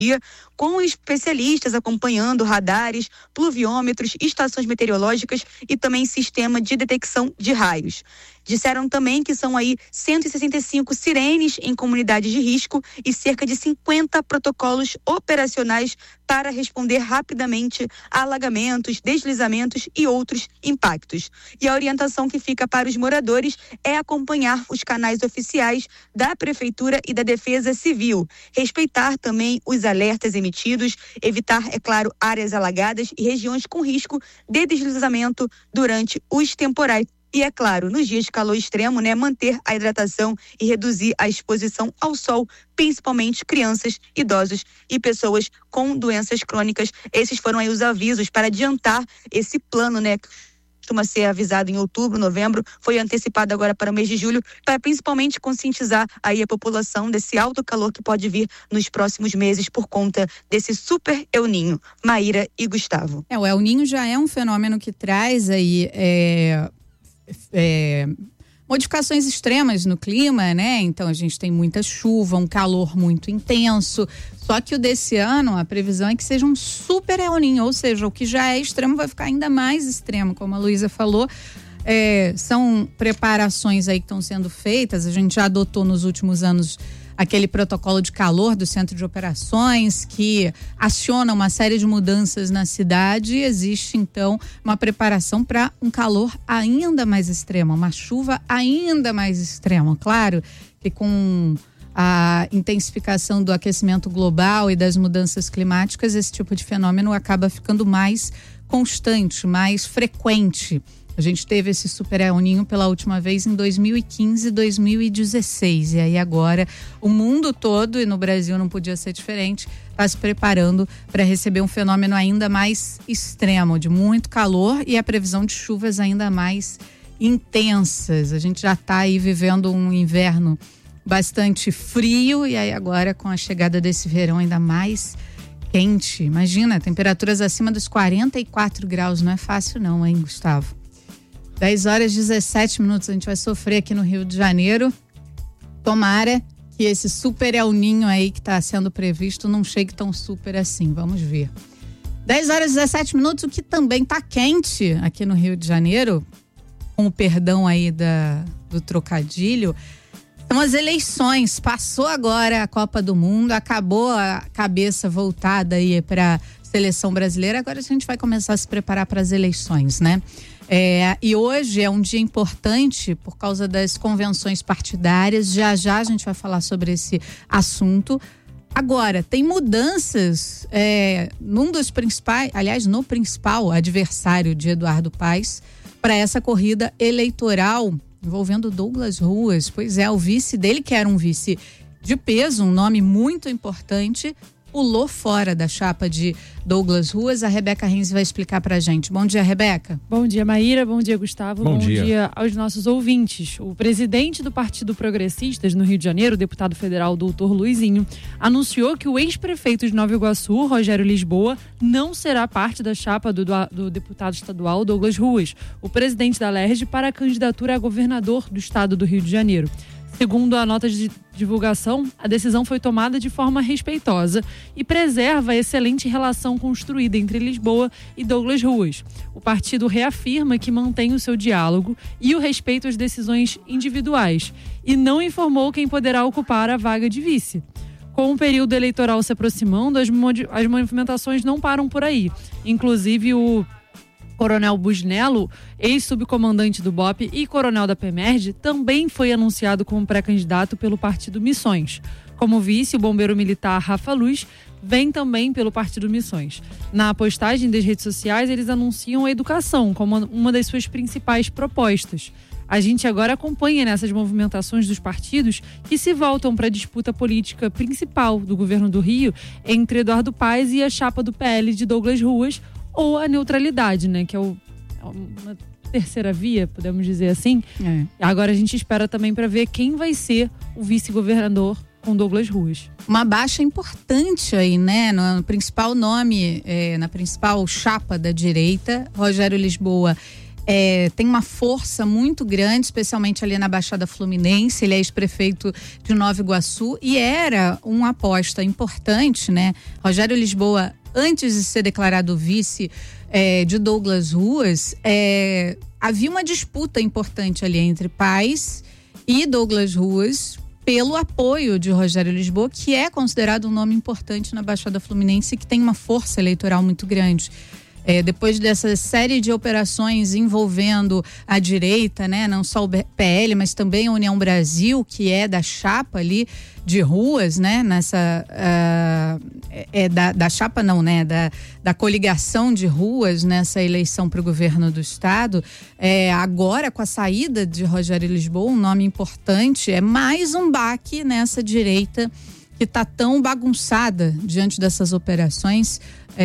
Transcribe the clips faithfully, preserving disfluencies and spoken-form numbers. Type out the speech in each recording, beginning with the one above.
com especialistas acompanhando radares, pluviômetros, estações meteorológicas e também sistema de detecção de raios. Disseram também que são aí cento e sessenta e cinco sirenes em comunidades de risco e cerca de cinquenta protocolos operacionais para responder rapidamente a alagamentos, deslizamentos e outros impactos. E a orientação que fica para os moradores é acompanhar os canais oficiais da Prefeitura e da Defesa Civil, respeitar também os alertas emitidos, evitar, é claro, áreas alagadas e regiões com risco de deslizamento durante os temporais. E, é claro, nos dias de calor extremo, né, manter a hidratação e reduzir a exposição ao sol, principalmente crianças, idosos e pessoas com doenças crônicas. Esses foram aí os avisos para adiantar esse plano, né, que costuma ser avisado em outubro, novembro, foi antecipado agora para o mês de julho, para principalmente conscientizar aí a população desse alto calor que pode vir nos próximos meses por conta desse super El Ninho. Maíra e Gustavo. É, o El Ninho já é um fenômeno que traz aí... É... É, modificações extremas no clima, né? Então a gente tem muita chuva, um calor muito intenso. Só que o desse ano, a previsão é que seja um super El Ninho, ou seja, o que já é extremo vai ficar ainda mais extremo, como a Luísa falou. É, são preparações aí que estão sendo feitas. A gente já adotou nos últimos anos aquele protocolo de calor do Centro de Operações que aciona uma série de mudanças na cidade e existe então uma preparação para um calor ainda mais extremo, uma chuva ainda mais extrema. Claro que com a intensificação do aquecimento global e das mudanças climáticas, esse tipo de fenômeno acaba ficando mais constante, mais frequente. A gente teve esse super El Ninho pela última vez em dois mil e quinze e dois mil e dezesseis. E aí agora o mundo todo, e no Brasil não podia ser diferente, está se preparando para receber um fenômeno ainda mais extremo, de muito calor e a previsão de chuvas ainda mais intensas. A gente já está aí vivendo um inverno bastante frio e aí agora com a chegada desse verão ainda mais quente. Imagina, temperaturas acima dos quarenta e quatro graus. Não é fácil não, hein, Gustavo? dez horas e dezessete minutos, a gente vai sofrer aqui no Rio de Janeiro. Tomara que esse super El Ninho aí que está sendo previsto não chegue tão super assim, vamos ver. dez horas e dezessete minutos, o que também está quente aqui no Rio de Janeiro, com o perdão aí da, do trocadilho, são as eleições. Passou agora a Copa do Mundo, acabou a cabeça voltada aí para a seleção brasileira, agora a gente vai começar a se preparar para as eleições, né? É, e hoje é um dia importante por causa das convenções partidárias. Já já a gente vai falar sobre esse assunto. Agora, tem mudanças é, num dos principais, aliás, no principal adversário de Eduardo Paes para essa corrida eleitoral envolvendo Douglas Ruas. Pois é, o vice dele, que era um vice de peso, um nome muito importante, pulou fora da chapa de Douglas Ruas. A Rebeca Renzi vai explicar pra gente. Bom dia, Rebeca. Bom dia, Maíra. Bom dia, Gustavo. Bom, Bom dia. dia aos nossos ouvintes. O presidente do Partido Progressistas no Rio de Janeiro, o deputado federal doutor Luizinho, anunciou que o ex-prefeito de Nova Iguaçu, Rogério Lisboa, não será parte da chapa do, do deputado estadual Douglas Ruas, o presidente da L E R J, para a candidatura a governador do estado do Rio de Janeiro. Segundo a nota de divulgação, a decisão foi tomada de forma respeitosa e preserva a excelente relação construída entre Lisboa e Douglas Ruas. O partido reafirma que mantém o seu diálogo e o respeito às decisões individuais e não informou quem poderá ocupar a vaga de vice. Com o período eleitoral se aproximando, as, as movimentações não param por aí. Inclusive, o Coronel Busnello, ex-subcomandante do B O P e coronel da P E M E R G, também foi anunciado como pré-candidato pelo Partido Missões. Como vice, o bombeiro militar Rafa Luz vem também pelo Partido Missões. Na postagem das redes sociais, eles anunciam a educação como uma das suas principais propostas. A gente agora acompanha nessas movimentações dos partidos que se voltam para a disputa política principal do governo do Rio entre Eduardo Paes e a chapa do P L de Douglas Ruas, ou a neutralidade, né? Que é o, uma terceira via, podemos dizer assim. É. Agora a gente espera também para ver quem vai ser o vice-governador com Douglas Ruas. Uma baixa importante aí, né? No, no principal nome, é, na principal chapa da direita, Rogério Lisboa É, tem uma força muito grande, especialmente ali na Baixada Fluminense. Ele é ex-prefeito de Nova Iguaçu e era uma aposta importante, né? Rogério Lisboa, antes de ser declarado vice é, de Douglas Ruas, é, havia uma disputa importante ali entre Paes e Douglas Ruas pelo apoio de Rogério Lisboa, que é considerado um nome importante na Baixada Fluminense e que tem uma força eleitoral muito grande. É, depois dessa série de operações envolvendo a direita, né, não só o P L, mas também a União Brasil, que é da chapa ali de Ruas, né, nessa uh, é da, da chapa não, né, da, da coligação de Ruas nessa eleição para o governo do estado. É, agora, com a saída de Rogério Lisboa, um nome importante, é mais um baque nessa direita que está tão bagunçada diante dessas operações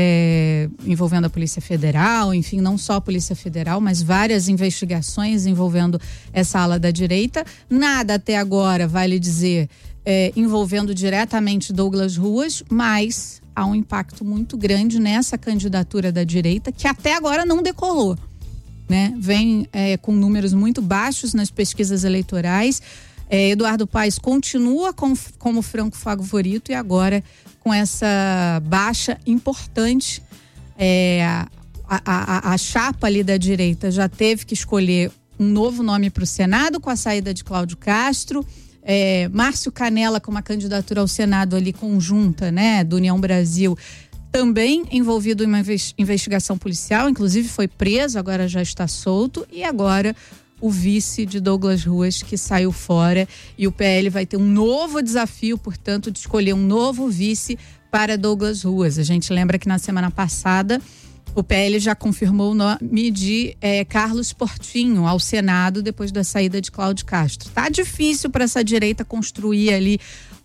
é, envolvendo a Polícia Federal, enfim, não só a Polícia Federal, mas várias investigações envolvendo essa ala da direita. Nada até agora, vale dizer, é, envolvendo diretamente Douglas Ruas, mas há um impacto muito grande nessa candidatura da direita, que até agora não decolou, né? Vem é, com números muito baixos nas pesquisas eleitorais. É, Eduardo Paes continua com, como franco favorito e agora com essa baixa importante. É, a, a, a chapa ali da direita já teve que escolher um novo nome para o Senado com a saída de Cláudio Castro. É, Márcio Canella com uma candidatura ao Senado ali conjunta, né, do União Brasil, também envolvido em uma investigação policial, inclusive foi preso, agora já está solto, e agora o vice de Douglas Ruas, que saiu fora, e o P L vai ter um novo desafio, portanto, de escolher um novo vice para Douglas Ruas. A gente lembra que na semana passada o P L já confirmou o nome de é, Carlos Portinho ao Senado depois da saída de Cláudio Castro. Tá difícil para essa direita construir ali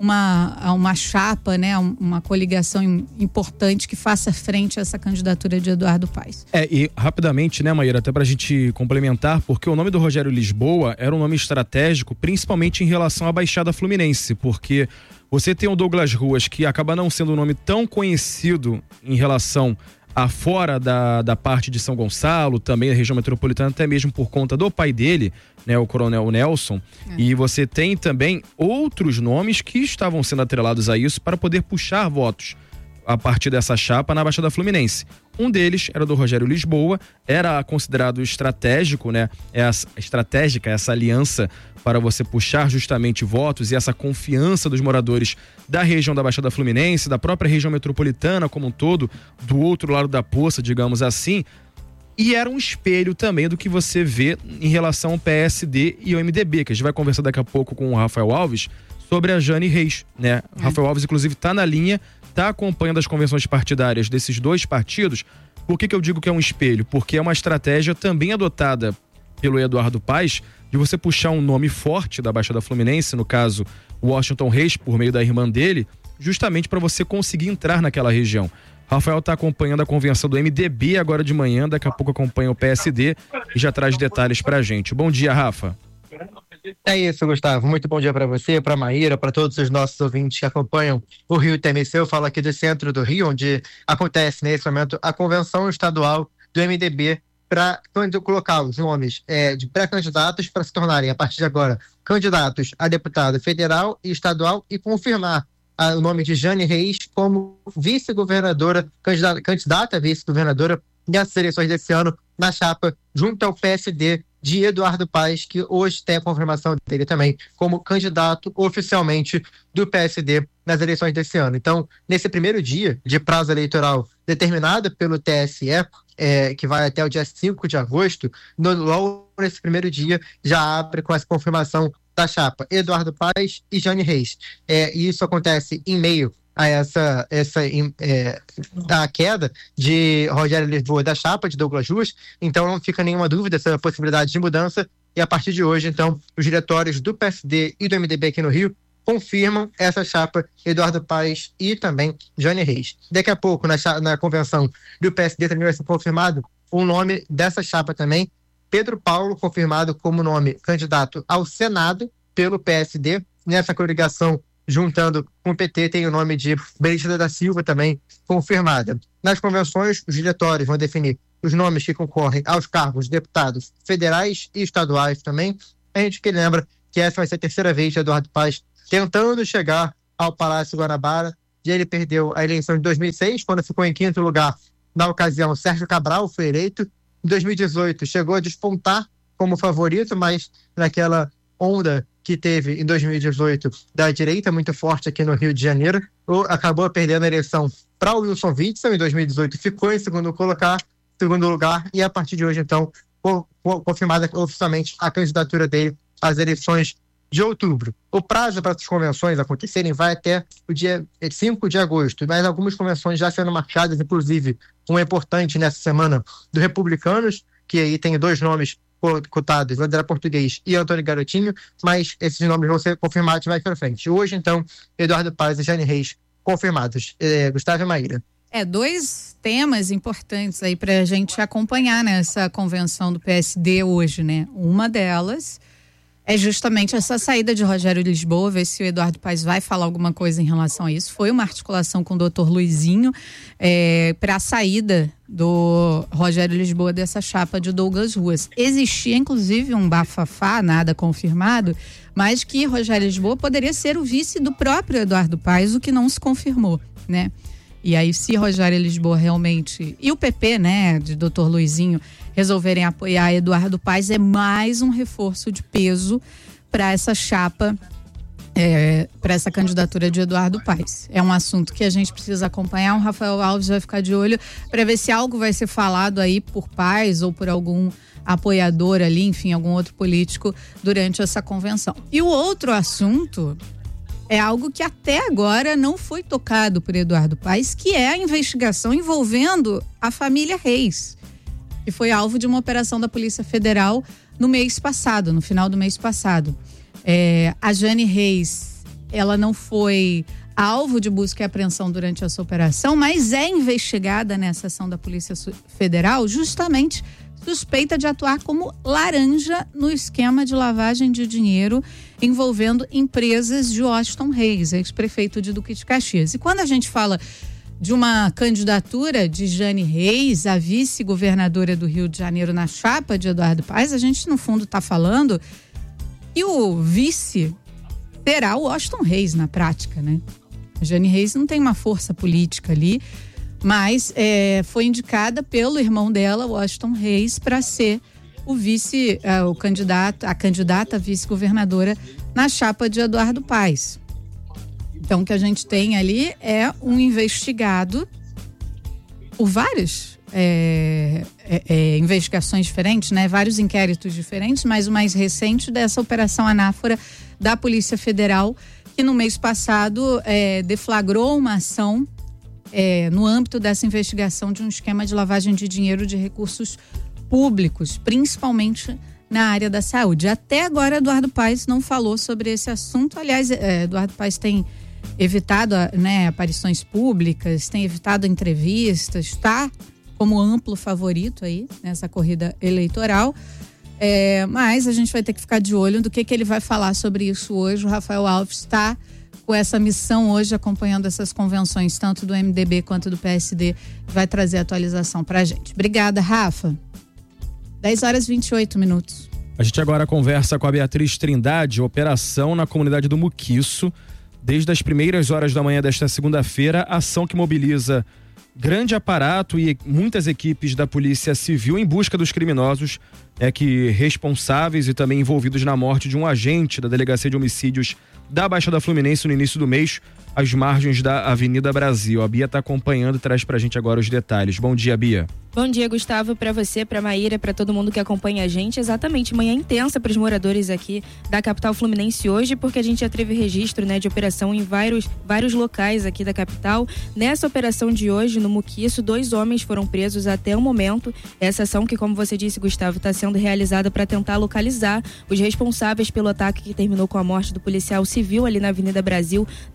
uma, uma chapa, né, uma coligação importante que faça frente a essa candidatura de Eduardo Paes. É, e rapidamente, né, Maíra, até pra gente complementar, porque o nome do Rogério Lisboa era um nome estratégico, principalmente em relação à Baixada Fluminense, porque você tem o Douglas Ruas, que acaba não sendo um nome tão conhecido em relação a fora da, da parte de São Gonçalo, também a região metropolitana, até mesmo por conta do pai dele, né, o Coronel Nelson. É. E você tem também outros nomes que estavam sendo atrelados a isso para poder puxar votos a partir dessa chapa na Baixada Fluminense. Um deles era do Rogério Lisboa, era considerado estratégico, né? Essa, estratégica essa aliança para você puxar justamente votos e essa confiança dos moradores da região da Baixada Fluminense, da própria região metropolitana como um todo, do outro lado da poça, digamos assim. E era um espelho também do que você vê em relação ao P S D e ao M D B, que a gente vai conversar daqui a pouco com o Rafael Alves sobre a Jane Reis, né? É. Rafael Alves, inclusive, está na linha, está acompanhando as convenções partidárias desses dois partidos. Por que que eu digo que é um espelho? Porque é uma estratégia também adotada pelo Eduardo Paes de você puxar um nome forte da Baixada Fluminense, no caso, Washington Reis, por meio da irmã dele, justamente para você conseguir entrar naquela região. Rafael está acompanhando a convenção do M D B agora de manhã, daqui a pouco acompanha o P S D e já traz detalhes pra gente. Bom dia, Rafa. É isso, Gustavo. Muito bom dia para você, para Maíra, para todos os nossos ouvintes que acompanham o Rio T M C. Eu falo aqui do centro do Rio, onde acontece nesse momento a convenção estadual do M D B para colocar os nomes é, de pré-candidatos para se tornarem, a partir de agora, candidatos a deputado federal e estadual e confirmar a, o nome de Jane Reis como vice-governadora, candidata, candidata a vice-governadora nessas eleições desse ano na chapa junto ao P S D de Eduardo Paes, que hoje tem a confirmação dele também como candidato oficialmente do P S D nas eleições desse ano. Então, nesse primeiro dia de prazo eleitoral determinado pelo T S E, é, que vai até o dia cinco de agosto, no, logo nesse primeiro dia já abre com essa confirmação da chapa Eduardo Paes e Jane Reis. É, e isso acontece em meio a essa, essa é, a queda de Rogério Lisboa da chapa de Douglas Ruas, então não fica nenhuma dúvida essa possibilidade de mudança, e a partir de hoje, então, os diretórios do P S D e do M D B aqui no Rio confirmam essa chapa Eduardo Paes e também Jane Reis. Daqui a pouco, na, na convenção do P S D também vai ser confirmado o nome dessa chapa também, Pedro Paulo, confirmado como nome candidato ao Senado pelo P S D, nessa coligação juntando com o P T, tem o nome de Benedita da Silva também confirmada. Nas convenções, os diretórios vão definir os nomes que concorrem aos cargos de deputados federais e estaduais também. A gente que lembra que essa vai ser a terceira vez de Eduardo Paes tentando chegar ao Palácio Guanabara. E ele perdeu a eleição de dois mil e seis, quando ficou em quinto lugar. Na ocasião, Sérgio Cabral foi eleito. Em dois mil e dezoito, chegou a despontar como favorito, mas naquela onda que teve em dois mil e dezoito da direita muito forte aqui no Rio de Janeiro, acabou perdendo a eleição para o Wilson Witzel. Em dois mil e dezoito ficou em segundo lugar, segundo lugar e a partir de hoje, então, confirmada oficialmente a candidatura dele às eleições de outubro. O prazo para as convenções acontecerem vai até o dia cinco de agosto, mas algumas convenções já sendo marcadas, inclusive uma importante nessa semana do Republicanos, que aí tem dois nomes cotados, André Português e Antônio Garotinho, mas esses nomes vão ser confirmados mais para frente. Hoje, então, Eduardo Paes e Jane Reis confirmados. É, Gustavo e Maíra. É, dois temas importantes aí para a gente acompanhar nessa convenção do P S D hoje, né? Uma delas é justamente essa saída de Rogério Lisboa, ver se o Eduardo Paes vai falar alguma coisa em relação a isso. Foi uma articulação com o doutor Luizinho é, para a saída do Rogério Lisboa dessa chapa de Douglas Ruas. Existia, inclusive, um bafafá, nada confirmado, mas que Rogério Lisboa poderia ser o vice do próprio Eduardo Paes, o que não se confirmou, né? E aí, se Rogério Lisboa realmente, e o P P, né, de doutor Luizinho, resolverem apoiar Eduardo Paes, é mais um reforço de peso para essa chapa, é, para essa candidatura de Eduardo Paes. É um assunto que a gente precisa acompanhar. O Rafael Alves vai ficar de olho para ver se algo vai ser falado aí por Paes ou por algum apoiador ali, enfim, algum outro político durante essa convenção. E o outro assunto é algo que até agora não foi tocado por Eduardo Paes, que é a investigação envolvendo a família Reis, que foi alvo de uma operação da Polícia Federal no mês passado, no final do mês passado. É, a Jane Reis, ela não foi alvo de busca e apreensão durante essa operação, mas é investigada nessa ação da Polícia Federal justamente suspeita de atuar como laranja no esquema de lavagem de dinheiro envolvendo empresas de Washington Reis, ex-prefeito de Duque de Caxias. E quando a gente fala de uma candidatura de Jane Reis, a vice-governadora do Rio de Janeiro na chapa de Eduardo Paes, a gente no fundo está falando que o vice será o Washington Reis na prática, né? A Jane Reis não tem uma força política ali, mas é, foi indicada pelo irmão dela, Washington Reis, para ser o vice, uh, o candidato, a candidata a vice-governadora na chapa de Eduardo Paes. Então, o que a gente tem ali é um investigado por várias é, é, é, investigações diferentes, né? Vários inquéritos diferentes, mas o mais recente dessa operação anáfora da Polícia Federal, que no mês passado é, deflagrou uma ação É, no âmbito dessa investigação de um esquema de lavagem de dinheiro de recursos públicos, principalmente na área da saúde. Até agora, Eduardo Paes não falou sobre esse assunto. Aliás, é, Eduardo Paes tem evitado, né, aparições públicas, tem evitado entrevistas, está como amplo favorito aí nessa corrida eleitoral. É, mas a gente vai ter que ficar de olho do que, que ele vai falar sobre isso hoje. O Rafael Alves está com essa missão hoje, acompanhando essas convenções, tanto do M D B quanto do P S D, vai trazer atualização pra gente. Obrigada, Rafa. dez horas e vinte e oito minutos. A gente agora conversa com a Beatriz Trindade, operação na comunidade do Muquiço. Desde as primeiras horas da manhã desta segunda-feira, ação que mobiliza grande aparato e muitas equipes da Polícia Civil em busca dos criminosos é que responsáveis e também envolvidos na morte de um agente da Delegacia de Homicídios da Baixada Fluminense no início do mês, às margens da Avenida Brasil. A Bia está acompanhando e traz pra gente agora os detalhes. Bom dia, Bia. Bom dia, Gustavo, para você, para Maíra, para todo mundo que acompanha a gente. Exatamente, manhã intensa para os moradores aqui da capital fluminense hoje, porque a gente já teve registro, né, de operação em vários, vários locais aqui da capital. Nessa operação de hoje, no Muquiço, dois homens foram presos até o momento. Essa ação que, como você disse, Gustavo, está sendo realizada para tentar localizar os responsáveis pelo ataque que terminou com a morte do policial civil ali na Avenida Brasil, na altura de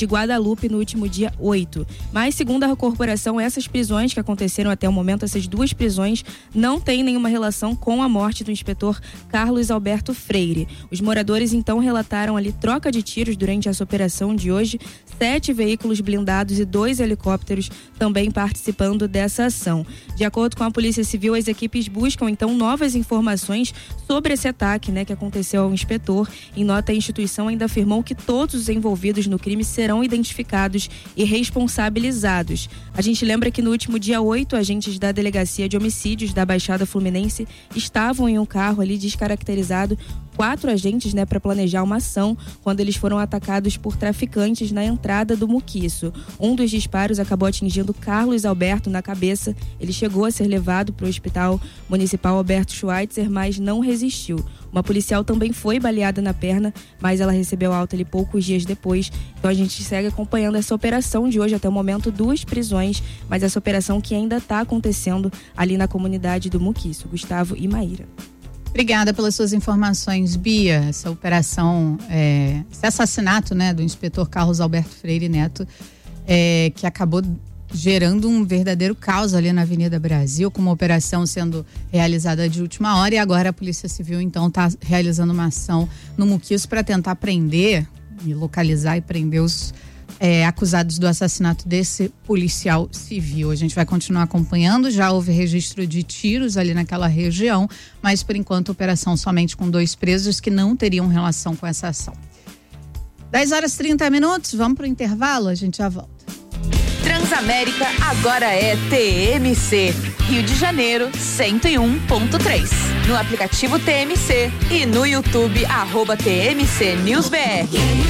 de Guadalupe no último dia oito. Mas, segundo a corporação, essas prisões que aconteceram até o momento, essas duas prisões, não têm nenhuma relação com a morte do inspetor Carlos Alberto Freire. Os moradores, então, relataram ali troca de tiros durante essa operação de hoje, sete veículos blindados e dois helicópteros também participando dessa ação. De acordo com a Polícia Civil, as equipes buscam, então, novas informações sobre esse ataque, né, que aconteceu ao inspetor. Em nota, a instituição ainda afirmou que todos os envolvidos no crime serão identificados e responsabilizados. A gente lembra que no último dia oito, agentes da Delegacia de Homicídios da Baixada Fluminense estavam em um carro ali descaracterizado, quatro agentes, né, para planejar uma ação quando eles foram atacados por traficantes na entrada do Muquiço. Um dos disparos acabou atingindo Carlos Alberto na cabeça. Ele chegou a ser levado para o Hospital Municipal Alberto Schweitzer, mas não resistiu. Uma policial também foi baleada na perna, mas ela recebeu alta ali poucos dias depois. Então a gente segue acompanhando essa operação de hoje. Até o momento, duas prisões, mas essa operação que ainda está acontecendo ali na comunidade do Muquiço. Gustavo e Maíra. Obrigada pelas suas informações, Bia. Essa operação, é, esse assassinato, né, do inspetor Carlos Alberto Freire Neto, é, que acabou gerando um verdadeiro caos ali na Avenida Brasil, com uma operação sendo realizada de última hora, e agora a Polícia Civil então está realizando uma ação no Muquiço para tentar prender e localizar e prender os é, acusados do assassinato desse policial civil. A gente vai continuar acompanhando, já houve registro de tiros ali naquela região, mas por enquanto operação somente com dois presos que não teriam relação com essa ação. dez horas e trinta minutos, vamos para o intervalo, a gente já volta. Transamérica agora é T M C, Rio de Janeiro cento e um ponto três. No aplicativo T M C e no YouTube, arroba T M C News B R.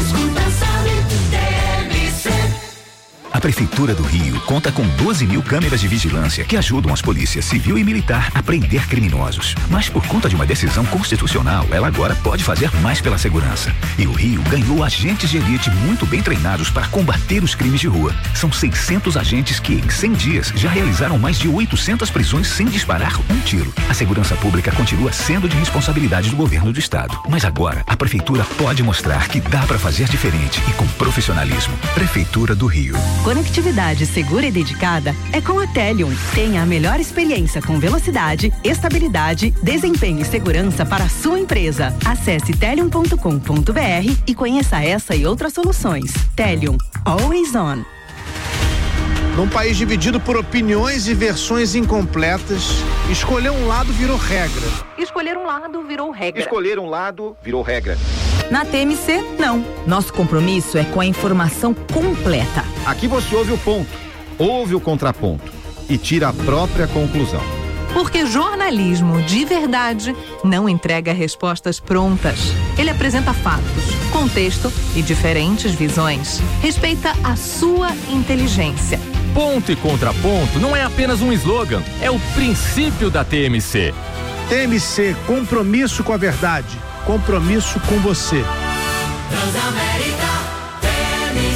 A Prefeitura do Rio conta com doze mil câmeras de vigilância que ajudam as polícias civil e militar a prender criminosos. Mas por conta de uma decisão constitucional, ela agora pode fazer mais pela segurança. E o Rio ganhou agentes de elite muito bem treinados para combater os crimes de rua. São seiscentos agentes que, em cem dias, já realizaram mais de oitocentas prisões sem disparar um tiro. A segurança pública continua sendo de responsabilidade do governo do estado. Mas agora, a Prefeitura pode mostrar que dá para fazer diferente e com profissionalismo. Prefeitura do Rio. Conectividade segura e dedicada é com a Telium. Tenha a melhor experiência com velocidade, estabilidade, desempenho e segurança para a sua empresa. Acesse telium ponto com ponto br e conheça essa e outras soluções. Telium, always on. Num país dividido por opiniões e versões incompletas, escolher um lado virou regra. Escolher um lado virou regra. Escolher um lado virou regra. Na T M C, não. Nosso compromisso é com a informação completa. Aqui você ouve o ponto, ouve o contraponto e tira a própria conclusão. Porque jornalismo de verdade não entrega respostas prontas. Ele apresenta fatos, contexto e diferentes visões. Respeita a sua inteligência. Ponto e contraponto não é apenas um slogan, é o princípio da T M C. T M C, compromisso com a verdade, compromisso com você. Transamérica, T M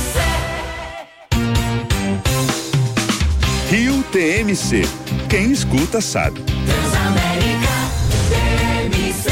C. Rio T M C. Quem escuta sabe. Transamérica, T M C.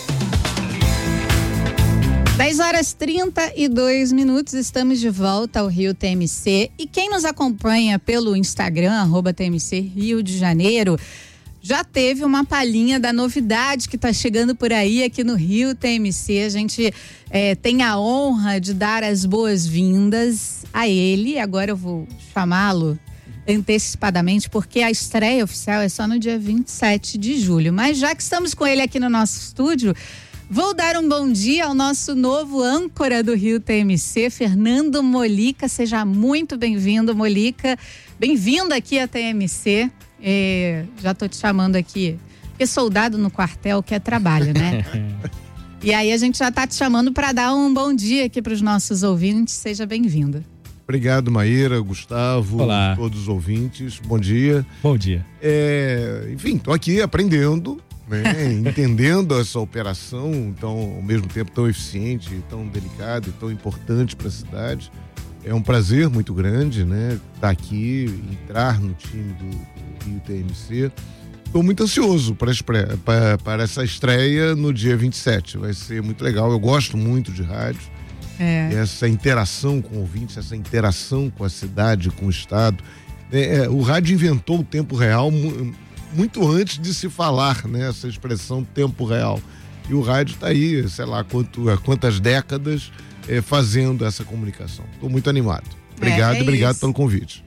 dez horas e trinta e dois minutos, estamos de volta ao Rio T M C. E quem nos acompanha pelo Instagram, arroba T M C Rio de Janeiro, já teve uma palhinha da novidade que está chegando por aí aqui no Rio T M C. A gente é, tem a honra de dar as boas-vindas a ele. Agora eu vou chamá-lo antecipadamente, porque a estreia oficial é só no dia vinte e sete de julho. Mas já que estamos com ele aqui no nosso estúdio, vou dar um bom dia ao nosso novo âncora do Rio T M C, Fernando Molica. Seja muito bem-vindo, Molica. Bem-vindo aqui à T M C. É, já tô te chamando aqui, porque soldado no quartel quer trabalho, né? E aí a gente já tá te chamando para dar um bom dia aqui para os nossos ouvintes. Seja bem-vindo. Obrigado, Maíra, Gustavo, Olá. Todos os ouvintes. Bom dia. Bom dia. É, enfim, tô aqui aprendendo, né? Entendendo essa operação tão, ao mesmo tempo tão eficiente, tão delicada e tão importante para a cidade. É um prazer muito grande, né? Estar aqui, entrar no time do Rio T M C. Estou muito ansioso para, para, para essa estreia no dia vinte e sete. Vai ser muito legal. Eu gosto muito de rádio É. Essa interação com ouvintes, essa interação com a cidade, com o estado. É, é, o rádio inventou o tempo real mu- muito antes de se falar, né? Essa expressão tempo real. E o rádio está aí, sei lá, quanto, há quantas décadas é, fazendo essa comunicação. Estou muito animado. Obrigado, É, é obrigado isso. pelo convite.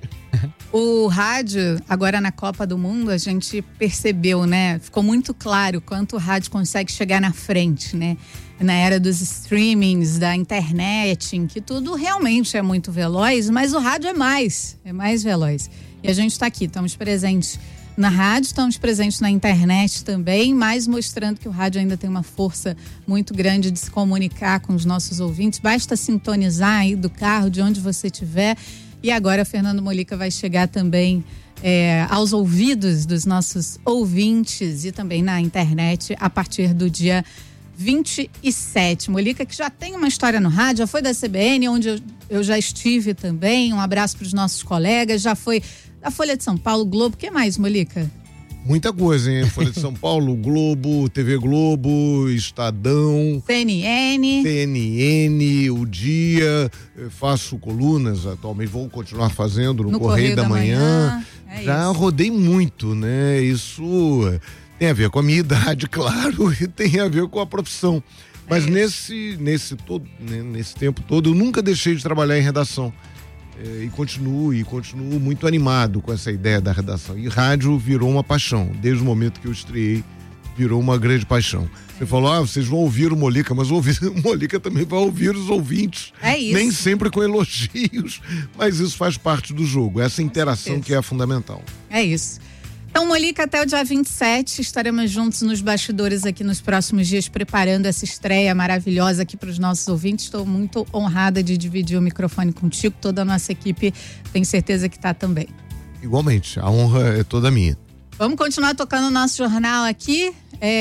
O rádio, agora na Copa do Mundo, a gente percebeu, né? Ficou muito claro quanto o rádio consegue chegar na frente, né? Na era dos streamings, da internet, em que tudo realmente é muito veloz, mas o rádio é mais, é mais veloz. E a gente está aqui, estamos presentes na rádio, estamos presentes na internet também, mas mostrando que o rádio ainda tem uma força muito grande de se comunicar com os nossos ouvintes. Basta sintonizar aí do carro, de onde você estiver. E agora, Fernando Molica vai chegar também é, aos ouvidos dos nossos ouvintes e também na internet a partir do dia vinte e sete. Molica, que já tem uma história no rádio, já foi da C B N, onde eu, eu já estive também. Um abraço para os nossos colegas, já foi da Folha de São Paulo, Globo. O que mais, Molica? Muita coisa, hein? Folha de São Paulo, Globo, T V Globo, Estadão, C N N. C N N, O Dia, eu faço colunas atualmente, vou continuar fazendo no, No Correio, da, Manhã. É Já isso. rodei muito, né? Isso tem a ver com a minha idade, claro, e tem a ver com a profissão. Mas É nesse, nesse, todo, né, nesse tempo todo, eu nunca deixei de trabalhar em redação. É, e continuo, e continuo muito animado com essa ideia da redação. E rádio virou uma paixão. Desde o momento que eu estreiei, virou uma grande paixão. Você falou, ah, vocês vão ouvir o Molica, mas ouvir, o Molica também vai ouvir os ouvintes. É isso. Nem sempre com elogios, mas isso faz parte do jogo. Essa interação certeza. que é fundamental. É isso. Então, Molica, até o dia vinte e sete estaremos juntos nos bastidores aqui nos próximos dias, preparando essa estreia maravilhosa aqui para os nossos ouvintes. Estou muito honrada de dividir o microfone contigo. Toda a nossa equipe, tenho certeza que está também. Igualmente, a honra é toda minha. Vamos continuar tocando o nosso jornal aqui,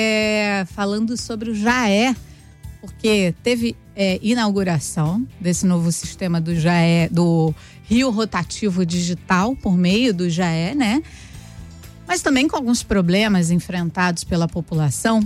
é, falando sobre o Jaé, porque teve é, inauguração desse novo sistema do Jaé, do Rio Rotativo Digital, por meio do Jaé, né? Mas também com alguns problemas enfrentados pela população.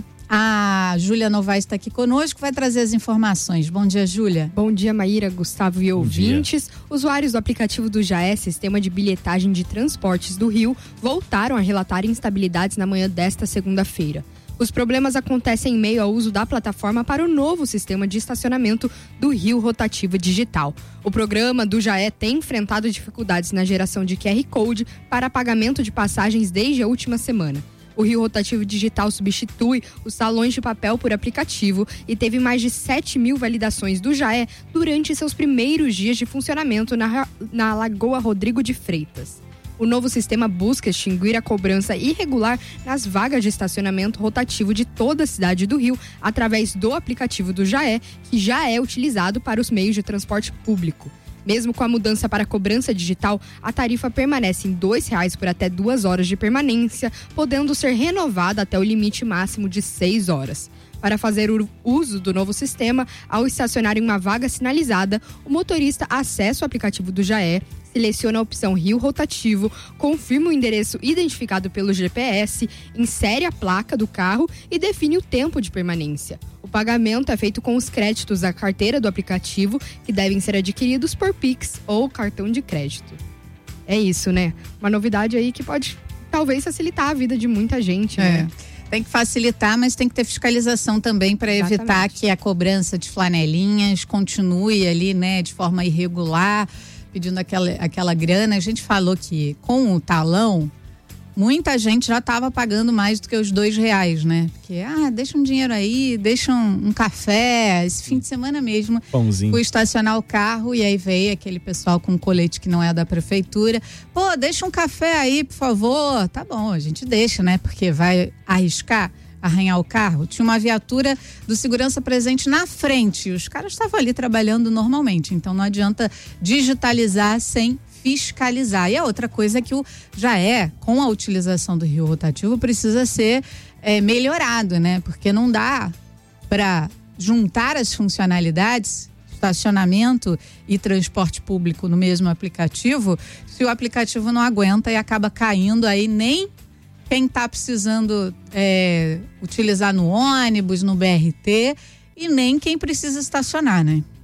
A Júlia Novaes está aqui conosco, vai trazer as informações. Bom dia, Júlia. Bom dia, Maíra, Gustavo e ouvintes. Usuários do aplicativo do Jaé, Sistema de Bilhetagem de Transportes do Rio, voltaram a relatar instabilidades na manhã desta segunda-feira. Os problemas acontecem em meio ao uso da plataforma para o novo sistema de estacionamento do Rio Rotativo Digital. O programa do Jaé tem enfrentado dificuldades na geração de Q R Code para pagamento de passagens desde a última semana. O Rio Rotativo Digital substitui os salões de papel por aplicativo e teve mais de sete mil validações do Jaé durante seus primeiros dias de funcionamento na, na Lagoa Rodrigo de Freitas. O novo sistema busca extinguir a cobrança irregular nas vagas de estacionamento rotativo de toda a cidade do Rio através do aplicativo do Jaé, que já é utilizado para os meios de transporte público. Mesmo com a mudança para a cobrança digital, a tarifa permanece em dois reais por até duas horas de permanência, podendo ser renovada até o limite máximo de seis horas. Para fazer o uso do novo sistema, ao estacionar em uma vaga sinalizada, o motorista acessa o aplicativo do Jaé, seleciona a opção Rio Rotativo, confirma o endereço identificado pelo G P S, insere a placa do carro e define o tempo de permanência. O pagamento é feito com os créditos da carteira do aplicativo, que devem ser adquiridos por Pix ou cartão de crédito. É isso, né? Uma novidade aí que pode, talvez, facilitar a vida de muita gente, né? É. Tem que facilitar, mas tem que ter fiscalização também para evitar que a cobrança de flanelinhas continue ali, né, de forma irregular, pedindo aquela, aquela grana. A gente falou que com o talão, muita gente já estava pagando mais do que os dois reais, né? Porque, ah, deixa um dinheiro aí, deixa um, um café, esse fim de semana mesmo. Pãozinho. Fui estacionar o carro e aí veio aquele pessoal com um colete que não é da prefeitura. Pô, deixa um café aí, por favor. Tá bom, a gente deixa, né? Porque vai arriscar arranhar o carro. Tinha uma viatura do segurança presente na frente. Os caras estavam ali trabalhando normalmente. Então não adianta digitalizar sem fiscalizar. E a outra coisa é que o Jaé, com a utilização do Rio Rotativo, precisa ser é, melhorado, né? Porque não dá para juntar as funcionalidades, estacionamento e transporte público no mesmo aplicativo, se o aplicativo não aguenta e acaba caindo aí, nem quem está precisando é, utilizar no ônibus, no B R T, e nem quem precisa estacionar, né?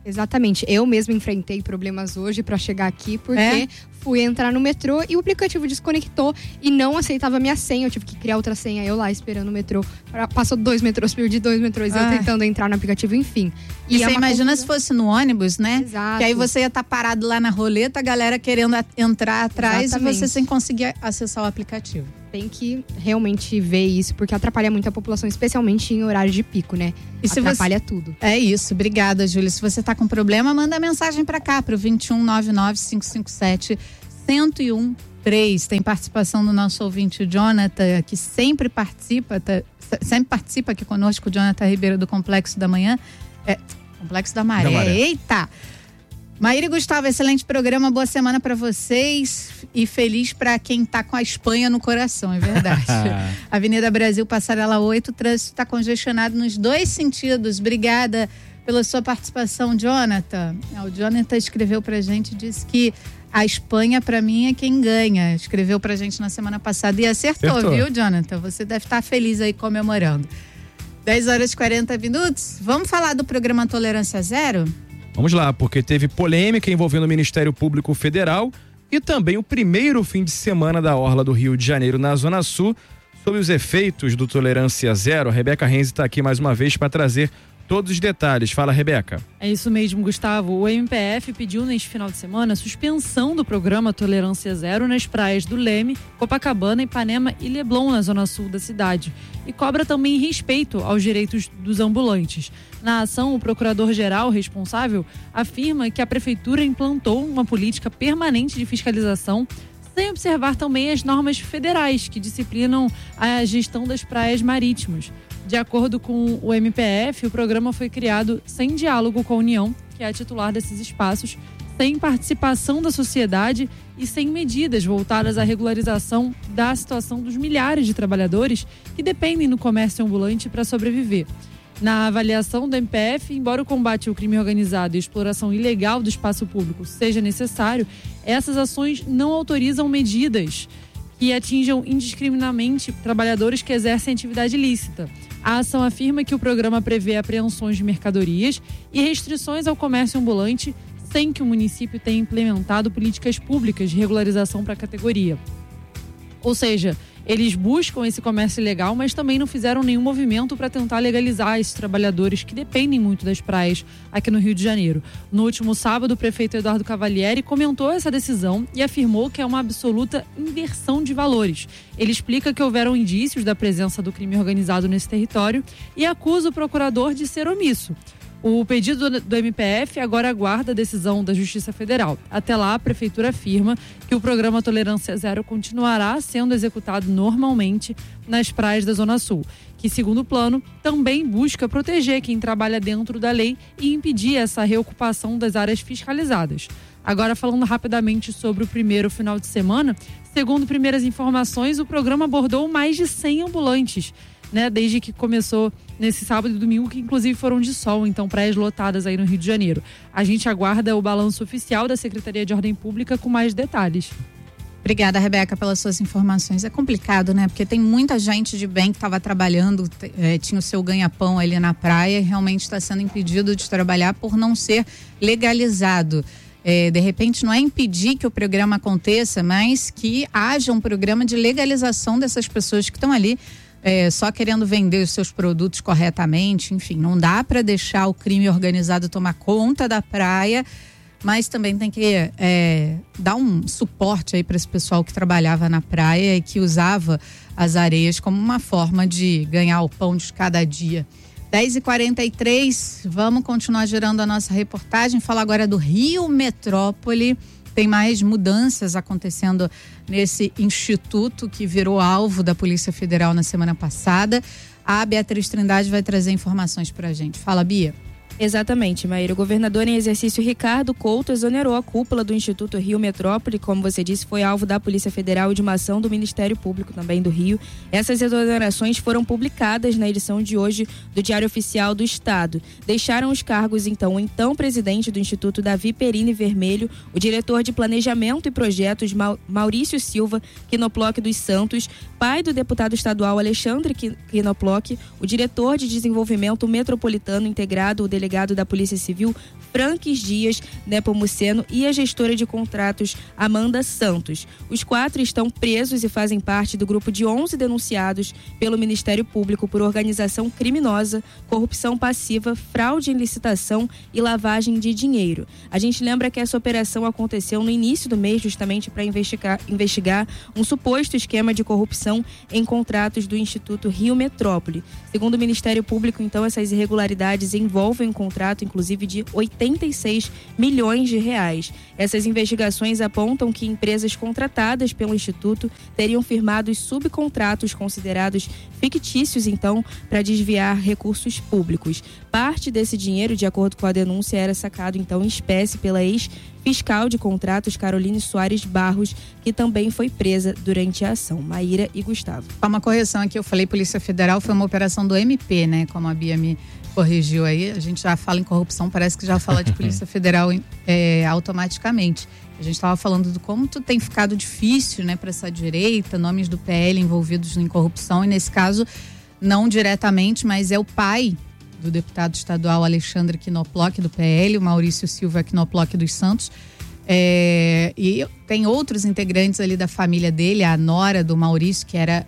Exatamente. Eu mesma enfrentei problemas hoje para chegar aqui, porque É? fui entrar no metrô e o aplicativo desconectou e não aceitava a minha senha. Eu tive que criar outra senha, eu lá esperando o metrô. Passou dois metrôs, perdi dois metrôs, Ah. eu tentando entrar no aplicativo, enfim. E, é você uma imagina confusão. se fosse no ônibus, né? Exato. Que aí você ia estar parado lá na roleta, a galera querendo a- entrar atrás Exatamente. e você sem conseguir acessar o aplicativo. Tem que realmente ver isso, porque atrapalha muito a população, especialmente em horário de pico, né? E se atrapalha você... tudo. É isso, obrigada, Júlia. Se você tá com problema, manda mensagem para cá, pro vinte e um, nove nove, cinco cinco sete, um zero um três. Tem participação do nosso ouvinte, o Jonathan, que sempre participa, tá, sempre participa aqui conosco, o Jonathan Ribeiro, do Complexo da Manhã. É, Complexo da Maré. Da Maré. Eita! Maíra e Gustavo, excelente programa, boa semana para vocês e feliz para quem tá com a Espanha no coração, é verdade. Avenida Brasil, Passarela oito, o trânsito está congestionado nos dois sentidos. Obrigada pela sua participação, Jonathan. O Jonathan escreveu pra gente, disse que a Espanha, para mim, é quem ganha. Escreveu pra gente na semana passada e acertou, Acertou. viu, Jonathan? Você deve estar feliz aí comemorando. dez horas e quarenta minutos. Vamos falar do programa Tolerância Zero? Vamos lá, porque teve polêmica envolvendo o Ministério Público Federal e também o primeiro fim de semana da Orla do Rio de Janeiro, na Zona Sul, sob os efeitos do Tolerância Zero. A Rebeca Renzi está aqui mais uma vez para trazer todos os detalhes. Fala, Rebeca. É isso mesmo, Gustavo. O M P F pediu neste final de semana a suspensão do programa Tolerância Zero nas praias do Leme, Copacabana, Ipanema e Leblon, na zona sul da cidade. E cobra também respeito aos direitos dos ambulantes. Na ação, o procurador-geral responsável afirma que a prefeitura implantou uma política permanente de fiscalização sem observar também as normas federais que disciplinam a gestão das praias marítimas. De acordo com o M P F, o programa foi criado sem diálogo com a União, que é a titular desses espaços, sem participação da sociedade e sem medidas voltadas à regularização da situação dos milhares de trabalhadores que dependem do comércio ambulante para sobreviver. Na avaliação do M P F, embora o combate ao crime organizado e a exploração ilegal do espaço público seja necessário, essas ações não autorizam medidas que atinjam indiscriminadamente trabalhadores que exercem atividade ilícita. A ação afirma que o programa prevê apreensões de mercadorias e restrições ao comércio ambulante sem que o município tenha implementado políticas públicas de regularização para a categoria. Ou seja, eles buscam esse comércio ilegal, mas também não fizeram nenhum movimento para tentar legalizar esses trabalhadores que dependem muito das praias aqui no Rio de Janeiro. No último sábado, o prefeito Eduardo Cavalieri comentou essa decisão e afirmou que é uma absoluta inversão de valores. Ele explica que houveram indícios da presença do crime organizado nesse território e acusa o procurador de ser omisso. O pedido do M P F agora aguarda a decisão da Justiça Federal. Até lá, a Prefeitura afirma que o programa Tolerância Zero continuará sendo executado normalmente nas praias da Zona Sul, que, segundo o plano, também busca proteger quem trabalha dentro da lei e impedir essa reocupação das áreas fiscalizadas. Agora, falando rapidamente sobre o primeiro final de semana, segundo primeiras informações, o programa abordou mais de cem ambulantes, né, desde que começou nesse sábado e domingo, que inclusive foram de sol, então praias lotadas aí no Rio de Janeiro. A gente aguarda o balanço oficial da Secretaria de Ordem Pública com mais detalhes. Obrigada, Rebeca, pelas suas informações. É complicado, né? Porque tem muita gente de bem que estava trabalhando, é, tinha o seu ganha-pão ali na praia e realmente está sendo impedido de trabalhar por não ser legalizado. É, de repente não é impedir que o programa aconteça, mas que haja um programa de legalização dessas pessoas que estão ali É, só querendo vender os seus produtos corretamente. Enfim, não dá para deixar o crime organizado tomar conta da praia, mas também tem que é, dar um suporte aí para esse pessoal que trabalhava na praia e que usava as areias como uma forma de ganhar o pão de cada dia. dez e quarenta e três, vamos continuar gerando a nossa reportagem. Fala agora do Rio Metrópole. Tem mais mudanças acontecendo nesse instituto que virou alvo da Polícia Federal na semana passada. A Beatriz Trindade vai trazer informações pra gente. Fala, Bia. Exatamente, Maíra. O governador em exercício Ricardo Couto exonerou a cúpula do Instituto Rio Metrópole, como você disse, foi alvo da Polícia Federal e de uma ação do Ministério Público também do Rio. Essas exonerações foram publicadas na edição de hoje do Diário Oficial do Estado. Deixaram os cargos, então, o então presidente do Instituto, Davi Perini Vermelho, o diretor de Planejamento e Projetos, Maurício Silva Quinoploc dos Santos, pai do deputado estadual Alexandre Quinoploc, o diretor de Desenvolvimento Metropolitano Integrado, o delegado delegado da Polícia Civil, Franques Dias Nepomuceno, e a gestora de contratos, Amanda Santos. Os quatro estão presos e fazem parte do grupo de onze denunciados pelo Ministério Público por organização criminosa, corrupção passiva, fraude em licitação e lavagem de dinheiro. A gente lembra que essa operação aconteceu no início do mês, justamente para investigar, investigar um suposto esquema de corrupção em contratos do Instituto Rio Metrópole. Segundo o Ministério Público, então, essas irregularidades envolvem um contrato, inclusive, de oitenta e seis milhões de reais. Essas investigações apontam que empresas contratadas pelo Instituto teriam firmado subcontratos considerados fictícios, então, para desviar recursos públicos. Parte desse dinheiro, de acordo com a denúncia, era sacado, então, em espécie pela ex-fiscal de contratos, Caroline Soares Barros, que também foi presa durante a ação. Maíra e Gustavo. Uma correção aqui, eu falei Polícia Federal, foi uma operação do M P, né? Como a Bia me corrigiu aí, a gente já fala em corrupção, parece que já fala de Polícia Federal é, automaticamente. A gente estava falando do como tu tem ficado difícil, né, para essa direita, nomes do P L envolvidos em corrupção, e nesse caso, não diretamente, mas é o pai do deputado estadual Alexandre Knoploch, do P L, o Maurício Silva Knoploch dos Santos. É, e tem outros integrantes ali da família dele, a nora do Maurício, que era